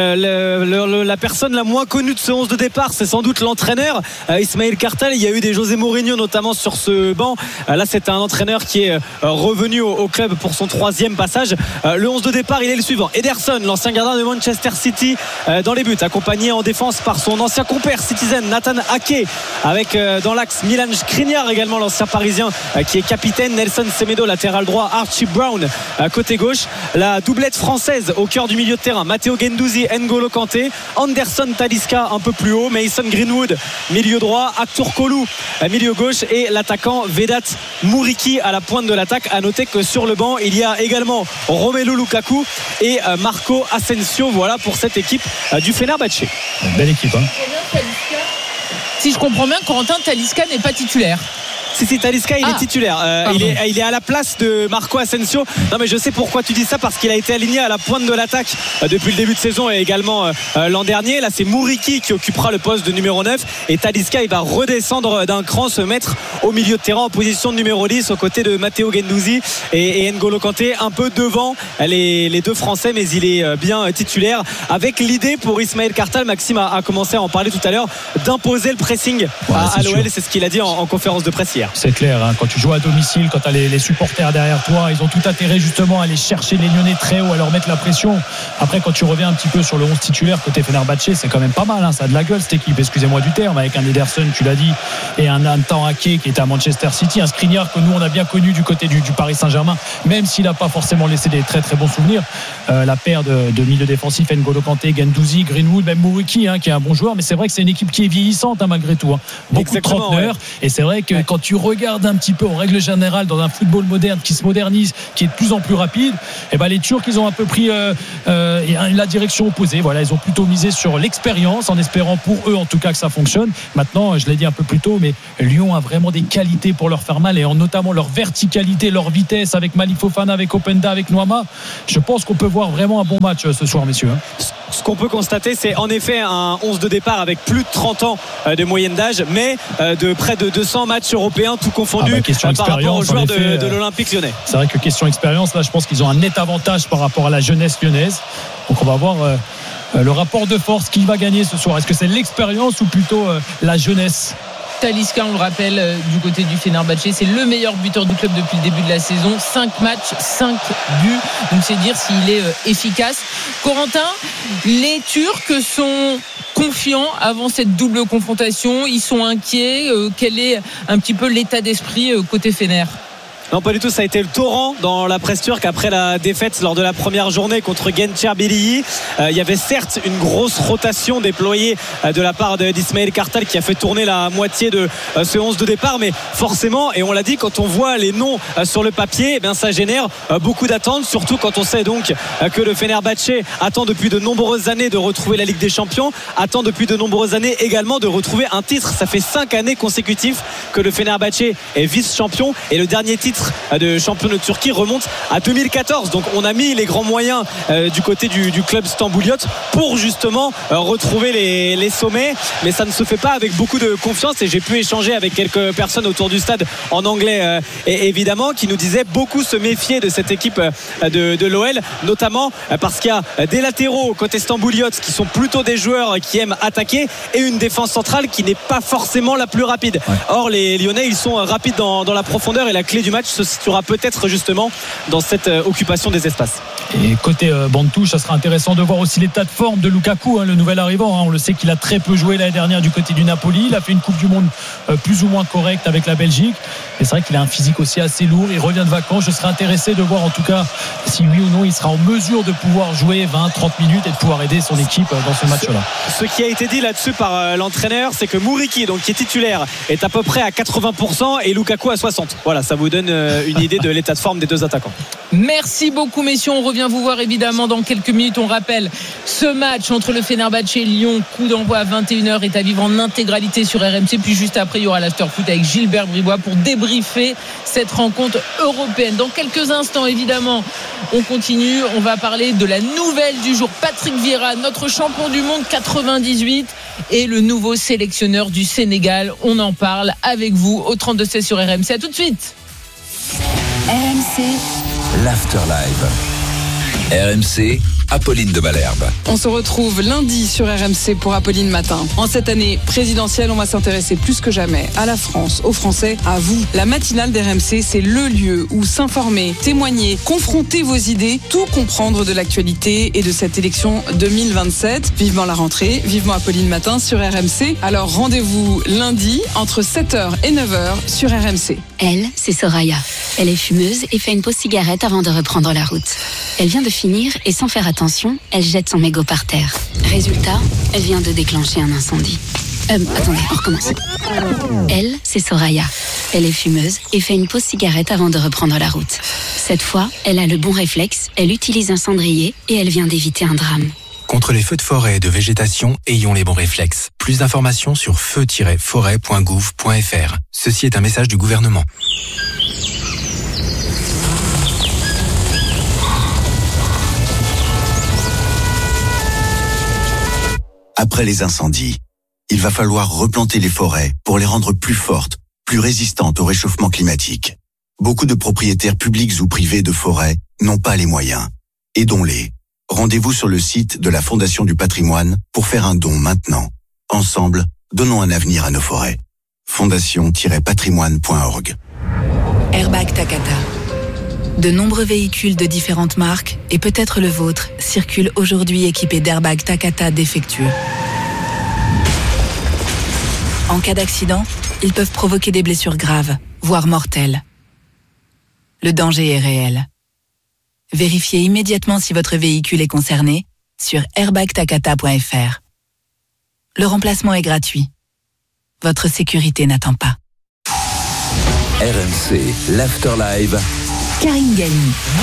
La personne la moins connue de ce 11 de départ, c'est sans doute l'entraîneur Ismaël Kartal. Il y a eu des José Mourinho notamment sur ce banc. Là, c'est un entraîneur qui est revenu au club pour son 3e passage. Le 11 de départ, il est le suivant: Ederson, l'ancien gardien de Manchester City, dans les buts, accompagné en défense par son ancien compère Citizen Nathan Ake, avec dans l'axe Milan Skriniar, également l'ancien parisien qui est capitaine. Nelson Semedo, latéral droit, Archie Brown côté gauche. La doublette française au cœur du milieu de terrain: Matteo Guendouzi, N'Golo Kanté, Anderson Talisca un peu plus haut, Mason Greenwood milieu droit, Arthur Kolou milieu gauche, et l'attaquant Vedat Mouriki à la pointe de l'attaque. À noter que sur le banc il y a également Romelu Lukaku et Marco Asensio. Voilà pour cette équipe du Fenerbahçe. Belle équipe, Si je comprends bien, Corentin, Talisca n'est pas titulaire. Si, Talisca, il est titulaire. Il est à la place de Marco Asensio. Non, mais je sais pourquoi tu dis ça, parce qu'il a été aligné à la pointe de l'attaque depuis le début de saison et également l'an dernier. Là, c'est Mouriki qui occupera le poste de numéro 9 et Talisca, il va redescendre d'un cran, se mettre au milieu de terrain en position de numéro 10 aux côtés de Matteo Guendouzi et N'Golo Kanté, un peu devant les deux Français, mais il est bien titulaire, avec l'idée pour Ismaël Kartal, Maxime a commencé à en parler tout à l'heure, d'imposer le pressing à l'OL. C'est ce qu'il a dit en conférence de presse hier. C'est clair, hein, quand tu joues à domicile, quand tu as les supporters derrière toi, ils ont tout intérêt justement à aller chercher les Lyonnais très haut, à leur mettre la pression. Après, quand tu reviens un petit peu sur le 11 titulaire côté Fenerbahçe, c'est quand même pas mal, hein, ça a de la gueule cette équipe, excusez-moi du terme, avec un Ederson, tu l'as dit, et un Nathan Ake qui était à Manchester City, un Skriniar que nous on a bien connu du côté du Paris Saint-Germain, même s'il n'a pas forcément laissé des très très bons souvenirs. La paire de milieux défensifs, N'Golo Kanté, Guendouzi, Greenwood, même Mouriki, hein, qui est un bon joueur, mais c'est vrai que c'est une équipe qui est vieillissante, hein, malgré tout, hein. Beaucoup de trentenaires, et c'est vrai que quand tu regardes un petit peu en règle générale dans un football moderne qui se modernise, qui est de plus en plus rapide, et ben les Turcs, ils ont un peu pris la direction opposée. Voilà, ils ont plutôt misé sur l'expérience, en espérant pour eux en tout cas que ça fonctionne. Maintenant, je l'ai dit un peu plus tôt, mais Lyon a vraiment des qualités pour leur faire mal, et notamment leur verticalité, leur vitesse, avec Malik Fofana, avec Openda, avec Noama. Je pense qu'on peut voir vraiment un bon match ce soir, messieurs. Ce qu'on peut constater, c'est en effet un 11 de départ avec plus de 30 ans de moyenne d'âge, mais de près de 200 matchs européens, tout confondu, par rapport aux joueurs de l'Olympique Lyonnais. C'est vrai que question expérience, là je pense qu'ils ont un net avantage par rapport à la jeunesse lyonnaise. Donc on va voir le rapport de force, qui va gagner ce soir. Est-ce que c'est l'expérience ou plutôt la jeunesse? Talisca, on le rappelle, du côté du Fenerbahçe, c'est le meilleur buteur du club depuis le début de la saison. 5 matchs, 5 buts. Donc c'est dire s'il est efficace. Corentin, les Turcs sont confiants avant cette double confrontation. Ils sont inquiets. Quel est un petit peu l'état d'esprit côté Fener? Non, pas du tout, ça a été le torrent dans la presse turque après la défaite lors de la première journée contre Gençlerbirliği. Il y avait certes une grosse rotation déployée de la part d'Ismaël Kartal qui a fait tourner la moitié de ce 11 de départ, mais forcément, et on l'a dit, quand on voit les noms sur le papier, eh bien, ça génère beaucoup d'attentes, surtout quand on sait donc que le Fenerbahçe attend depuis de nombreuses années de retrouver la Ligue des Champions, attend depuis de nombreuses années également de retrouver un titre. Ça fait 5 années consécutives que le Fenerbahçe est vice-champion, et le dernier titre de champion de Turquie remonte à 2014. Donc on a mis les grands moyens du côté du club stambouliote pour justement retrouver les sommets, mais ça ne se fait pas avec beaucoup de confiance. Et j'ai pu échanger avec quelques personnes autour du stade en anglais et évidemment, qui nous disaient beaucoup se méfier de cette équipe de l'OL, notamment parce qu'il y a des latéraux côté stambouliote qui sont plutôt des joueurs qui aiment attaquer, et une défense centrale qui n'est pas forcément la plus rapide. Or les Lyonnais, ils sont rapides dans la profondeur, et la clé du match se situera peut-être justement dans cette occupation des espaces. Et côté banc de touche, ça sera intéressant de voir aussi l'état de forme de Lukaku, hein, le nouvel arrivant, hein. On le sait qu'il a très peu joué l'année dernière du côté du Napoli. Il a fait une Coupe du Monde plus ou moins correcte avec la Belgique, et c'est vrai qu'il a un physique aussi assez lourd. Il revient de vacances. Je serais intéressé de voir en tout cas si oui ou non il sera en mesure de pouvoir jouer 20-30 minutes et de pouvoir aider son équipe dans ce match-là. Ce qui a été dit là-dessus par l'entraîneur, c'est que Mouriki, donc qui est titulaire, est à peu près à 80% et Lukaku à 60%. Voilà, ça vous donne une idée de l'état de forme des deux attaquants. Merci beaucoup, messieurs. On revient vous voir évidemment dans quelques minutes. On rappelle ce match entre le Fenerbahçe et Lyon, coup d'envoi à 21h, est à vivre en intégralité sur RMC. Puis juste après, il y aura l'afterfoot avec Gilbert Bribois pour débriefer cette rencontre européenne. Dans quelques instants, évidemment, on continue. On va parler de la nouvelle du jour. Patrick Vieira, notre champion du monde 98 et le nouveau sélectionneur du Sénégal. On en parle avec vous au 32-16 sur RMC. À tout de suite. RMC, l'Afterlive. RMC, Apolline de Malherbe. On se retrouve lundi sur RMC pour Apolline Matin. En cette année présidentielle, on va s'intéresser plus que jamais à la France, aux Français, à vous. La matinale d'RMC, c'est le lieu où s'informer, témoigner, confronter vos idées, tout comprendre de l'actualité et de cette élection 2027. Vivement la rentrée, vivement Apolline Matin sur RMC. Alors rendez-vous lundi entre 7h et 9h sur RMC. Elle, c'est Soraya. Elle est fumeuse et fait une pause cigarette avant de reprendre la route. Elle vient de finir et sans faire attention, elle jette son mégot par terre. Résultat, elle vient de déclencher un incendie. Attendez, on recommence. Elle, c'est Soraya. Elle est fumeuse et fait une pause cigarette avant de reprendre la route. Cette fois, elle a le bon réflexe, elle utilise un cendrier et elle vient d'éviter un drame. Contre les feux de forêt et de végétation, ayons les bons réflexes. Plus d'informations sur feu-forêt.gouv.fr. Ceci est un message du gouvernement. Après les incendies, il va falloir replanter les forêts pour les rendre plus fortes, plus résistantes au réchauffement climatique. Beaucoup de propriétaires publics ou privés de forêts n'ont pas les moyens. Aidons-les. Rendez-vous sur le site de la Fondation du Patrimoine pour faire un don maintenant. Ensemble, donnons un avenir à nos forêts. fondation-patrimoine.org. Airbag Takata. De nombreux véhicules de différentes marques, et peut-être le vôtre, circulent aujourd'hui équipés d'airbags Takata défectueux. En cas d'accident, ils peuvent provoquer des blessures graves, voire mortelles. Le danger est réel. Vérifiez immédiatement si votre véhicule est concerné sur airbagtakata.fr. Le remplacement est gratuit. Votre sécurité n'attend pas. RMC, l'Afterlive. Karine Galli.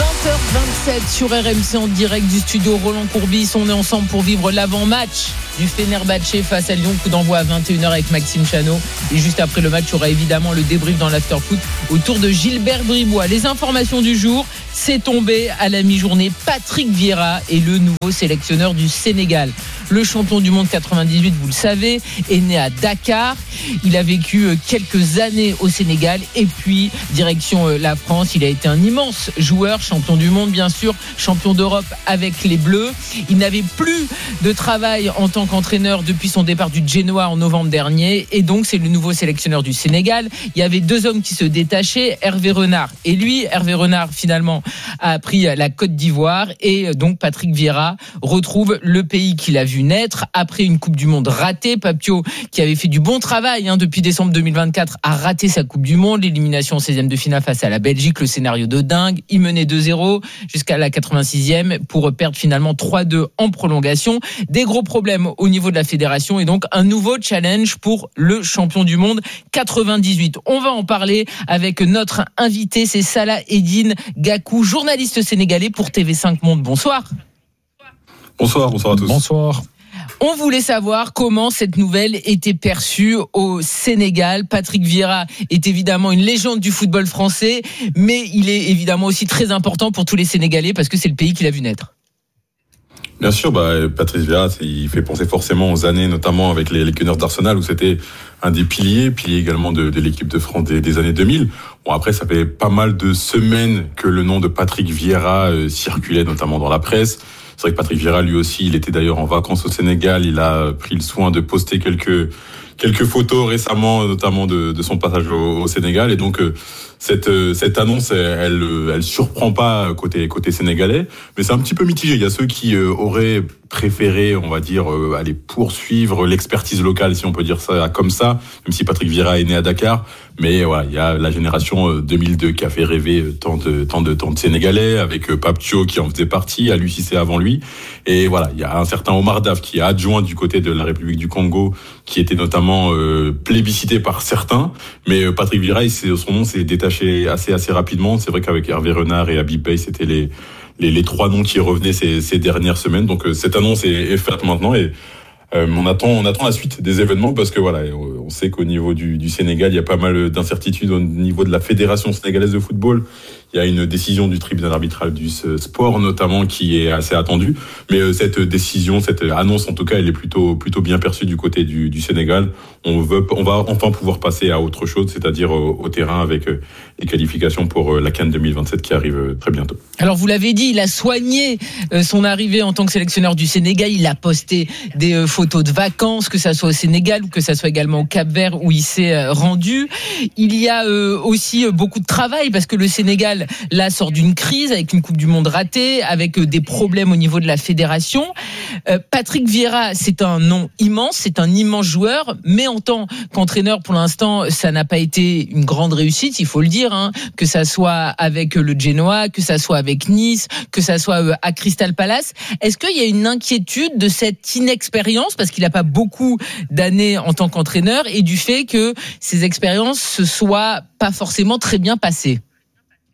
20h27 sur RMC en direct du studio Roland Courbis. On est ensemble pour vivre l'avant-match du Fenerbahçe face à Lyon. Coup d'envoi à 21h avec Maxime Chano. Et juste après le match, il y aura évidemment le débrief dans l'Afterfoot autour de Gilbert Bribois. Les informations du jour, c'est tombé à la mi-journée. Patrick Vieira est le nouveau sélectionneur du Sénégal. Le champion du monde 98, vous le savez, est né à Dakar. Il a vécu quelques années au Sénégal et puis direction la France. Il a été un immense joueur, champion du monde bien sûr, champion d'Europe avec les Bleus. Il n'avait plus de travail en tant qu'entraîneur depuis son départ du Genoa en novembre dernier et donc c'est le nouveau sélectionneur du Sénégal. Il y avait deux hommes qui se détachaient, Hervé Renard et lui. Hervé Renard finalement a pris la Côte d'Ivoire et donc Patrick Vieira retrouve le pays qu'il a vu naître après une Coupe du Monde ratée. Papio, qui avait fait du bon travail depuis décembre 2024, a raté sa Coupe du Monde, l'élimination en 16e de finale face à la Belgique, le scénario de dingue. Il menait 2-0 jusqu'à la 86e pour perdre finalement 3-2 en prolongation. Des gros problèmes au niveau de la fédération et donc un nouveau challenge pour le champion du monde 98. On va en parler avec notre invité, c'est Salah Eddine Gakou, journaliste sénégalais pour TV5 Monde. Bonsoir. Bonsoir à tous. Bonsoir. On voulait savoir comment cette nouvelle était perçue au Sénégal. Patrick Vieira est évidemment une légende du football français, mais il est évidemment aussi très important pour tous les Sénégalais parce que c'est le pays qu'il a vu naître. Bien sûr, Patrick Vieira, il fait penser forcément aux années, notamment avec les Gunners d'Arsenal, où c'était un des piliers également de l'équipe de France des années 2000. Bon, après, ça fait pas mal de semaines que le nom de Patrick Vieira circulait, notamment dans la presse. C'est vrai que Patrick Vieira, lui aussi, il était d'ailleurs en vacances au Sénégal. Il a pris le soin de poster quelques photos récemment, notamment de son passage au Sénégal. Et donc, cette annonce, elle surprend pas côté sénégalais, mais c'est un petit peu mitigé. Il y a ceux qui auraient préféré, on va dire, aller poursuivre l'expertise locale, si on peut dire ça comme ça, même si Patrick Vieira est né à Dakar. Mais voilà, il y a la génération 2002 qui a fait rêver tant de Sénégalais, avec Papio qui en faisait partie, Aliou Cissé avant lui. Et voilà, il y a un certain Omar Daf qui est adjoint du côté de la République du Congo, qui était notamment plébiscité par certains. Mais Patrick Vieira, son nom s'est détaché assez rapidement. C'est vrai qu'avec Hervé Renard et Habib Beye, c'était les trois noms qui revenaient ces dernières semaines. Donc cette annonce est faite maintenant et on attend la suite des événements parce que voilà, on sait qu'au niveau du Sénégal, il y a pas mal d'incertitudes au niveau de la Fédération sénégalaise de football. Il y a une décision du tribunal arbitral du sport notamment qui est assez attendue, mais cette décision, cette annonce en tout cas, elle est plutôt bien perçue du côté du Sénégal. On va enfin pouvoir passer à autre chose, c'est-à-dire au terrain avec les qualifications pour la CAN 2027 qui arrive très bientôt. Alors vous l'avez dit, il a soigné son arrivée en tant que sélectionneur du Sénégal. Il a posté des photos de vacances, que ça soit au Sénégal ou que ça soit également au Cap-Vert où il s'est rendu. Il y a aussi beaucoup de travail parce que le Sénégal là sort d'une crise avec une Coupe du Monde ratée, avec des problèmes au niveau de la fédération. Patrick Vieira, c'est un nom immense, c'est un immense joueur, mais en tant qu'entraîneur, pour l'instant, ça n'a pas été une grande réussite, il faut le dire, que ça soit avec le Genoa, que ça soit avec Nice, que ça soit à Crystal Palace. Est-ce qu'il y a une inquiétude de cette inexpérience, parce qu'il n'a pas beaucoup d'années en tant qu'entraîneur, et du fait que ces expériences se soient pas forcément très bien passées?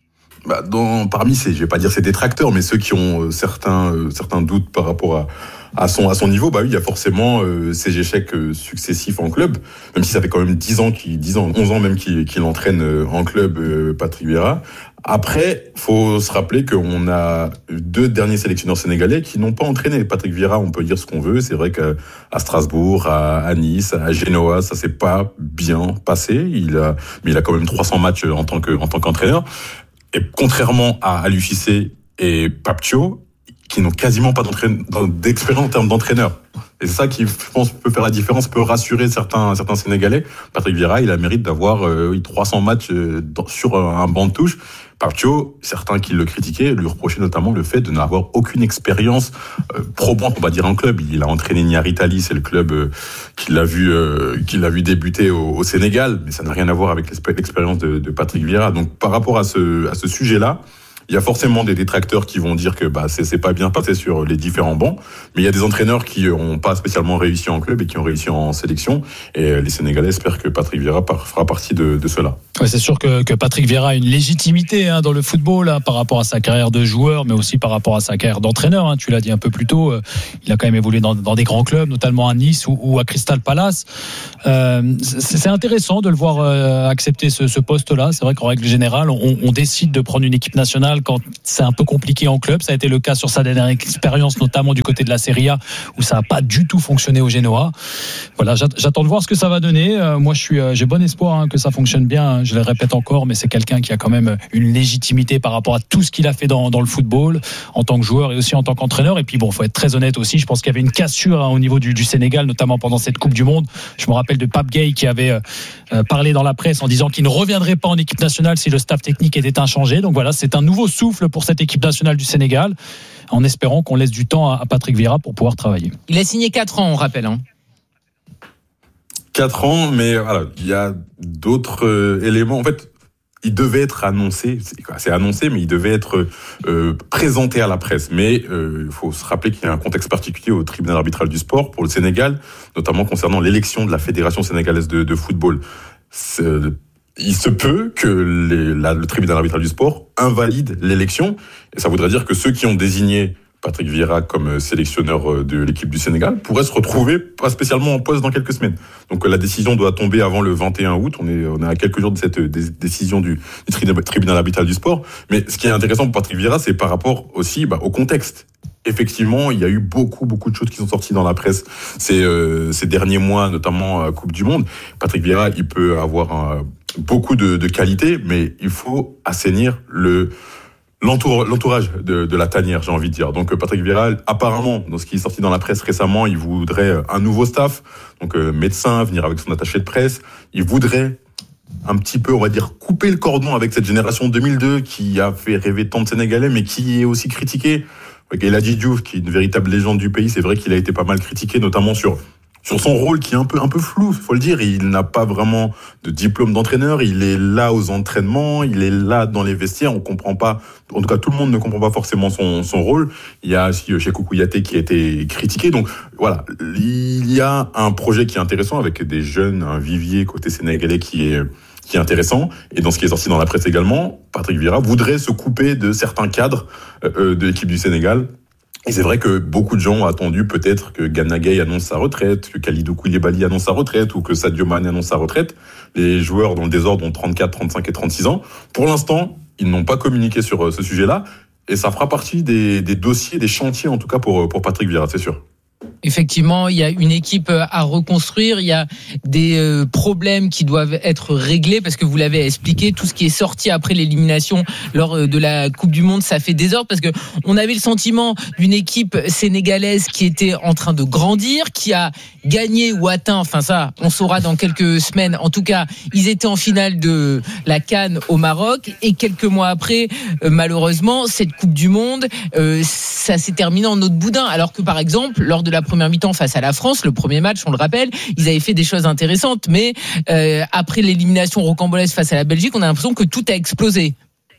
Parmi ces, je vais pas dire ces détracteurs, mais ceux qui ont certains doutes par rapport à son niveau, bah oui, il y a forcément ces échecs successifs en club, même si ça fait quand même 11 ans même qu'il entraîne en club, Patrick Vieira. Après, faut se rappeler qu'on a 2 derniers sélectionneurs sénégalais qui n'ont pas entraîné. Patrick Vieira, on peut dire ce qu'on veut. C'est vrai qu'à Strasbourg, à Nice, à Genoa, ça s'est pas bien passé. Mais il a quand même 300 matchs en tant qu'entraîneur. Et contrairement à l'UFC et Papcho, qui n'ont quasiment pas d'expérience en termes d'entraîneur. Et c'est ça qui, je pense, peut faire la différence, peut rassurer certains Sénégalais. Patrick Vieira, il a le mérite d'avoir 300 matchs sur un banc de touche. Papcho, certains qui le critiquaient, lui reprochaient notamment le fait de n'avoir aucune expérience probante, on va dire, en club. Il a entraîné Niary Tally, c'est le club qui l'a vu débuter au Sénégal, mais ça n'a rien à voir avec l'expérience de Patrick Vieira. Donc, par rapport à ce sujet-là, il y a forcément des détracteurs qui vont dire que c'est pas bien passé sur les différents bancs, mais il y a des entraîneurs qui n'ont pas spécialement réussi en club et qui ont réussi en sélection, et les Sénégalais espèrent que Patrick Vieira fera partie de cela. Ouais, c'est sûr que Patrick Vieira a une légitimité dans le football par rapport à sa carrière de joueur, mais aussi par rapport à sa carrière d'entraîneur. Tu l'as dit un peu plus tôt, il a quand même évolué dans des grands clubs, notamment à Nice ou à Crystal Palace. C'est intéressant de le voir accepter ce poste-là. C'est vrai qu'en règle générale, on décide de prendre une équipe nationale quand c'est un peu compliqué en club. Ça a été le cas sur sa dernière expérience, notamment du côté de la Serie A, où ça n'a pas du tout fonctionné au Genoa. Voilà, j'attends de voir ce que ça va donner. Moi, j'ai bon espoir que ça fonctionne bien. Je le répète encore, mais c'est quelqu'un qui a quand même une légitimité par rapport à tout ce qu'il a fait dans le football, en tant que joueur et aussi en tant qu'entraîneur. Et puis bon, faut être très honnête aussi. Je pense qu'il y avait une cassure au niveau du Sénégal, notamment pendant cette Coupe du Monde. Je me rappelle de Pape Gueye qui avait parlé dans la presse en disant qu'il ne reviendrait pas en équipe nationale si le staff technique était inchangé. Donc voilà, c'est un nouveau souffle pour cette équipe nationale du Sénégal, en espérant qu'on laisse du temps à Patrick Vieira pour pouvoir travailler. Il a signé 4 ans, on rappelle. 4 ans, mais voilà, il y a d'autres éléments. En fait, il devait être annoncé, c'est annoncé, mais il devait être présenté à la presse. Mais il faut se rappeler qu'il y a un contexte particulier au tribunal arbitral du sport pour le Sénégal, notamment concernant l'élection de la Fédération sénégalaise de football. Il se peut que le tribunal arbitral du sport invalide l'élection, et ça voudrait dire que ceux qui ont désigné Patrick Vieira comme sélectionneur de l'équipe du Sénégal pourrait se retrouver pas spécialement en poste dans quelques semaines. Donc la décision doit tomber avant le 21 août. On est à quelques jours de cette décision du tribunal arbitral du sport. Mais ce qui est intéressant pour Patrick Vieira, c'est par rapport aussi au contexte. Effectivement, il y a eu beaucoup de choses qui sont sorties dans la presse ces derniers mois, notamment Coupe du Monde. Patrick Vieira, il peut avoir beaucoup de qualités, mais il faut assainir l'entourage de la tanière, j'ai envie de dire. Donc Patrick Vieira, apparemment, dans ce qui est sorti dans la presse récemment, il voudrait un nouveau staff, donc médecin, venir avec son attaché de presse. Il voudrait un petit peu, on va dire, couper le cordon avec cette génération 2002 qui a fait rêver tant de Sénégalais, mais qui est aussi critiquée. El Hadji Diouf, qui est une véritable légende du pays, c'est vrai qu'il a été pas mal critiqué, notamment sur son rôle qui est un peu flou, faut le dire. Il n'a pas vraiment de diplôme d'entraîneur, il est là aux entraînements, il est là dans les vestiaires, on comprend pas, en tout cas tout le monde ne comprend pas forcément son rôle. Il y a aussi Cheikhou Kouyaté qui a été critiqué, donc voilà, il y a un projet qui est intéressant avec des jeunes, un vivier côté sénégalais qui est intéressant. Et dans ce qui est sorti dans la presse également, Patrick Vieira voudrait se couper de certains cadres de l'équipe du Sénégal. Et c'est vrai que beaucoup de gens ont attendu peut-être que Gana Gueye annonce sa retraite, que Kalidou Koulibaly annonce sa retraite ou que Sadio Mané annonce sa retraite. Les joueurs dans le désordre ont 34, 35 et 36 ans. Pour l'instant, ils n'ont pas communiqué sur ce sujet-là. Et ça fera partie des dossiers, des chantiers en tout cas pour Patrick Vieira, c'est sûr. Effectivement, il y a une équipe à reconstruire, il y a des problèmes qui doivent être réglés parce que vous l'avez expliqué, tout ce qui est sorti après l'élimination lors de la Coupe du Monde, ça fait désordre parce que on avait le sentiment d'une équipe sénégalaise qui était en train de grandir, qui a gagné ou atteint, enfin ça, on saura dans quelques semaines. En tout cas, ils étaient en finale de la CAN au Maroc et quelques mois après, malheureusement, cette Coupe du Monde, ça s'est terminé en autre boudin. Alors que par exemple, lors de la première mi-temps face à la France, le premier match, on le rappelle, ils avaient fait des choses intéressantes, mais après l'élimination rocambolesque face à la Belgique, on a l'impression que tout a explosé.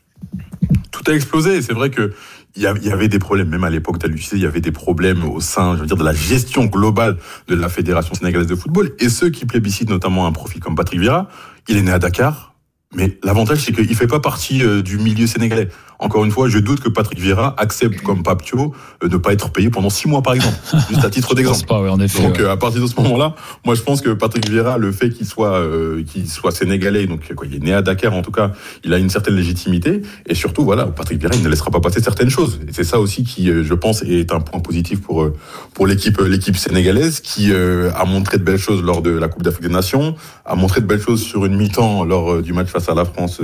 Tout a explosé, c'est vrai que il y avait des problèmes, même à l'époque de l'UFC, il y avait des problèmes au sein, je veux dire, de la gestion globale de la Fédération sénégalaise de football. Et ceux qui plébiscitent notamment un profil comme Patrick Vieira, il est né à Dakar, mais l'avantage c'est qu'il fait pas partie du milieu sénégalais. encore une fois, je doute que Patrick Vieira accepte comme Papio de ne pas être payé pendant 6 mois, par exemple. Juste à titre d'exemple. Pas, ouais, en effet, donc, à partir de ce moment-là, moi, je pense que Patrick Vieira, le fait qu'il soit sénégalais, donc, il est né à Dakar, en tout cas, il a une certaine légitimité. Et surtout, voilà, Patrick Vieira, il ne laissera pas passer certaines choses. Et c'est ça aussi qui, je pense, est un point positif pour l'équipe sénégalaise, qui a montré de belles choses lors de la Coupe d'Afrique des Nations, a montré de belles choses sur une mi-temps lors du match face à la France,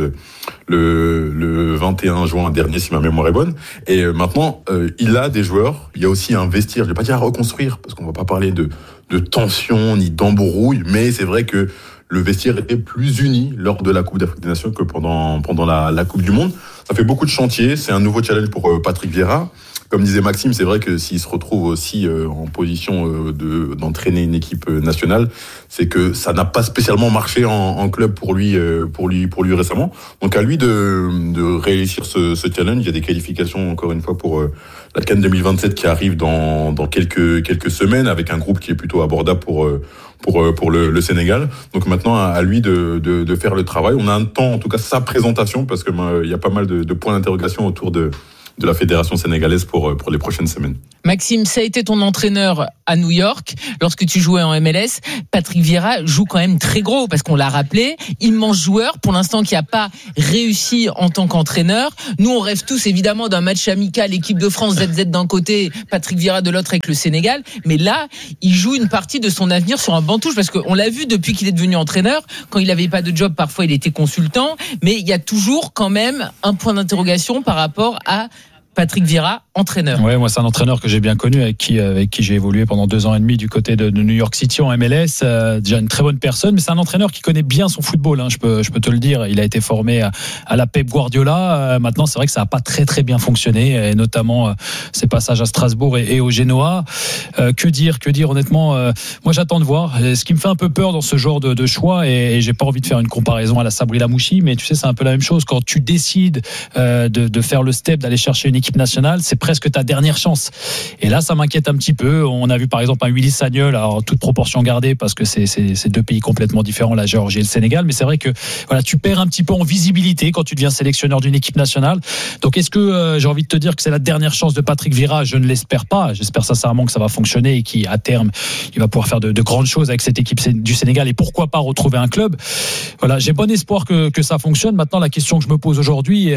le 21 juin dernier, si ma mémoire est bonne. Et maintenant, il a des joueurs. Il y a aussi un vestiaire. Je vais pas dire à reconstruire, parce qu'on va pas parler de tension ni d'embrouille, mais c'est vrai que le vestiaire était plus uni lors de la Coupe d'Afrique des Nations que pendant la Coupe du Monde. Ça fait beaucoup de chantiers. C'est un nouveau challenge pour Patrick Vieira. Comme disait Maxime, c'est vrai que s'il se retrouve aussi en position d'entraîner une équipe nationale, c'est que ça n'a pas spécialement marché en club pour lui récemment. Donc à lui de réussir ce challenge. Il y a des qualifications encore une fois pour la CAN 2027 qui arrive dans quelques semaines, avec un groupe qui est plutôt abordable pour le Sénégal. Donc maintenant à lui de faire le travail. On a un temps, en tout cas sa présentation, parce que il y a pas mal de points d'interrogation autour de la fédération sénégalaise pour les prochaines semaines. Maxime, ça a été ton entraîneur à New York lorsque tu jouais en MLS. Patrick Vieira joue quand même très gros, parce qu'on l'a rappelé, immense joueur pour l'instant qui n'a pas réussi en tant qu'entraîneur. Nous on rêve tous évidemment d'un match amical, équipe de France ZZ d'un côté, Patrick Vieira de l'autre avec le Sénégal, mais là il joue une partie de son avenir sur un banc de touche, parce qu'on l'a vu depuis qu'il est devenu entraîneur. Quand il n'avait pas de job, parfois il était consultant, mais il y a toujours quand même un point d'interrogation par rapport à Patrick Vieira, entraîneur. Ouais, moi c'est un entraîneur que j'ai bien connu, avec qui j'ai évolué pendant 2 ans et demi du côté de New York City en MLS. Déjà une très bonne personne, mais c'est un entraîneur qui connaît bien son football. Je peux te le dire. Il a été formé à la Pep Guardiola. Maintenant, c'est vrai que ça n'a pas très très bien fonctionné, et notamment ses passages à Strasbourg et au Genoa. Que dire honnêtement. Moi, j'attends de voir. Ce qui me fait un peu peur dans ce genre de choix, et j'ai pas envie de faire une comparaison à la Sabri Lamouchi, mais tu sais, c'est un peu la même chose quand tu décides de faire le step, d'aller chercher une équipe nationale, c'est presque ta dernière chance. Et là, ça m'inquiète un petit peu. On a vu par exemple un Willy Sagnol, alors toute proportion gardée, parce que c'est 2 pays complètement différents, la Géorgie et le Sénégal, mais c'est vrai que voilà, tu perds un petit peu en visibilité quand tu deviens sélectionneur d'une équipe nationale. Donc est-ce que j'ai envie de te dire que c'est la dernière chance de Patrick Vieira? Je ne l'espère pas. J'espère sincèrement que ça va fonctionner et qu'à terme, il va pouvoir faire de grandes choses avec cette équipe du Sénégal, et pourquoi pas retrouver un club. Voilà, j'ai bon espoir que ça fonctionne. Maintenant, la question que je me pose aujourd'hui,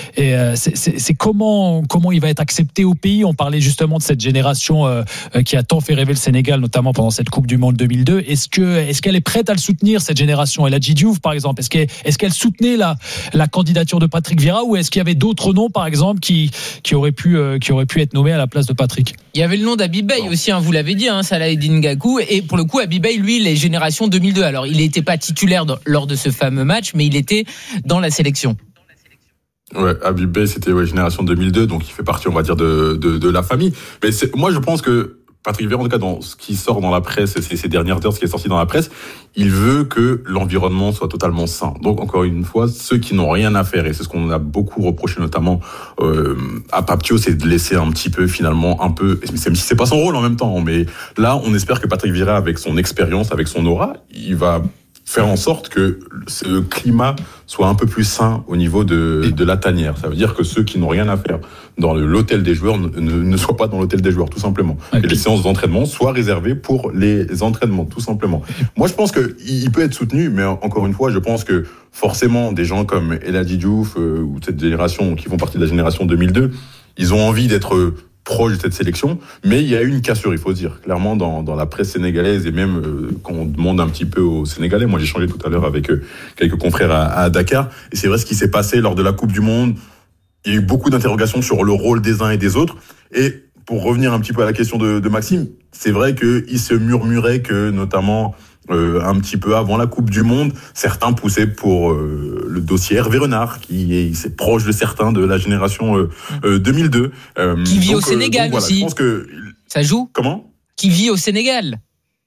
c'est comment il va être accepté au pays. On parlait justement de cette génération qui a tant fait rêver le Sénégal, notamment pendant cette Coupe du Monde 2002. Est-ce qu'elle est prête à le soutenir, cette génération? El Hadji Diouf, par exemple, est-ce qu'elle soutenait la candidature de Patrick Vieira, ou est-ce qu'il y avait d'autres noms, par exemple, qui auraient pu être nommés à la place de Patrick? Il y avait le nom d'Habib Beye aussi, vous l'avez dit, Salah Eddine Gakou, et pour le coup Habib Beye, lui, les générations 2002. Alors il n'était pas titulaire lors de ce fameux match, mais il était dans la sélection. Ouais, Habib Beye, c'était génération 2002, donc il fait partie, on va dire, de la famille. Mais moi, je pense que Patrick Vieira, en tout cas, dans ce qui sort dans la presse, ces dernières heures, ce qui est sorti dans la presse, il veut que l'environnement soit totalement sain. Donc, encore une fois, ceux qui n'ont rien à faire, et c'est ce qu'on a beaucoup reproché, notamment à Papio, c'est de laisser un petit peu, finalement, un peu, même si c'est pas son rôle en même temps, mais là, on espère que Patrick Vieira, avec son expérience, avec son aura, il va faire en sorte que ce climat soit un peu plus sain au niveau de la tanière. Ça veut dire que ceux qui n'ont rien à faire dans l'hôtel des joueurs ne soient pas dans l'hôtel des joueurs, tout simplement. Okay. Et les séances d'entraînement soient réservées pour les entraînements, tout simplement. Moi, je pense qu'il peut être soutenu, mais encore une fois, je pense que forcément, des gens comme El Hadji Diouf ou cette génération qui font partie de la génération 2002, ils ont envie d'être proche de cette sélection, mais il y a eu une cassure, il faut dire, clairement, dans la presse sénégalaise, et même quand on demande un petit peu aux Sénégalais. Moi, j'ai échangé tout à l'heure avec quelques confrères à Dakar, et c'est vrai ce qui s'est passé lors de la Coupe du Monde. Il y a eu beaucoup d'interrogations sur le rôle des uns et des autres, et pour revenir un petit peu à la question de Maxime, c'est vrai qu'il se murmurait que, notamment, un petit peu avant la Coupe du Monde, certains poussaient pour le dossier Hervé Renard, qui est proche de certains de la génération 2002. Qui vit au Sénégal voilà, aussi. Je pense que ça joue. Comment ? Qui vit au Sénégal.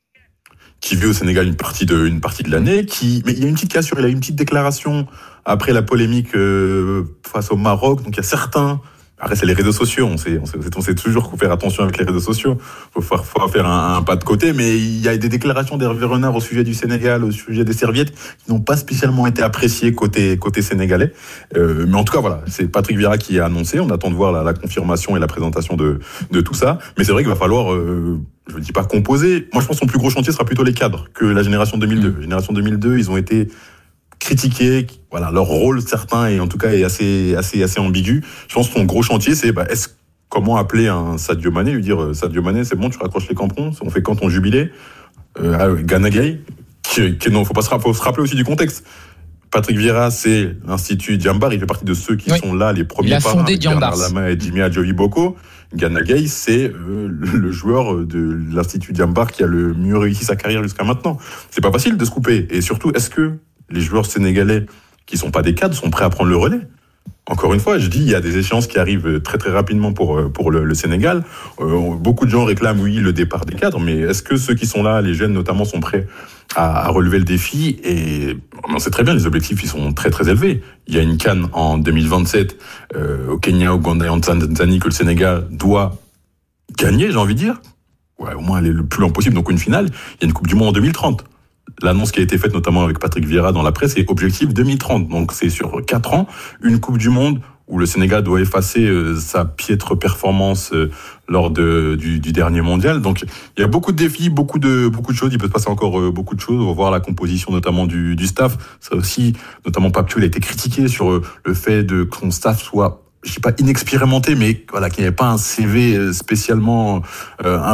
Qui vit au Sénégal une partie de l'année. Mais il y a une petite cassure. Il a eu une petite déclaration après la polémique face au Maroc. Donc il y a certains Après, c'est les réseaux sociaux. On sait toujours faire attention avec les réseaux sociaux. Faut faire un pas de côté. Mais il y a des déclarations d'Hervé Renard au sujet du Sénégal, au sujet des serviettes, qui n'ont pas spécialement été appréciées côté sénégalais. Mais en tout cas, voilà, c'est Patrick Vieira qui a annoncé. On attend de voir la confirmation et la présentation de tout ça. Mais c'est vrai qu'il va falloir, je ne dis pas composer. Moi, je pense que son plus gros chantier sera plutôt les cadres que la génération 2002. La génération 2002, ils ont été critiqués, voilà, leur rôle certain et en tout cas est assez ambigu. Je pense que son gros chantier, c'est comment appeler un Sadio Mané, lui dire Sadio Mané, c'est bon, tu raccroches les crampons, on fait quand ton jubilé. Gana Gueye, faut se rappeler aussi du contexte. Patrick Vieira, c'est l'Institut Diambar, il fait partie de ceux qui sont là, les premiers parrains, Bernard Lama et Jimmy Adjovi Boko. Gana Gueye, c'est le joueur de l'Institut Diambar qui a le mieux réussi sa carrière jusqu'à maintenant. C'est pas facile de se couper. Et surtout, est-ce que les joueurs sénégalais qui sont pas des cadres sont prêts à prendre le relais? Encore une fois, je dis, il y a des échéances qui arrivent très très rapidement pour le Sénégal. Beaucoup de gens réclament, oui, le départ des cadres, mais est-ce que ceux qui sont là, les jeunes notamment, sont prêts à relever le défi? Et on sait très bien, les objectifs, ils sont très très élevés. Il y a une CAN en 2027 au Kenya, au Ouganda et en Tanzanie que le Sénégal doit gagner, j'ai envie de dire. Ouais, au moins aller le plus loin possible, donc une finale. Il y a une Coupe du Monde en 2030. L'annonce qui a été faite notamment avec Patrick Vieira dans la presse, c'est objectif 2030. Donc c'est sur 4 ans, une Coupe du Monde où le Sénégal doit effacer sa piètre performance lors du dernier mondial. Donc il y a beaucoup de défis, beaucoup de choses. Il peut se passer encore beaucoup de choses. On va voir la composition notamment du staff. Ça aussi, notamment Pape, il a été critiqué sur le fait que son staff soit, je sais pas inexpérimenté, mais voilà, qu'il n'y avait pas un CV spécialement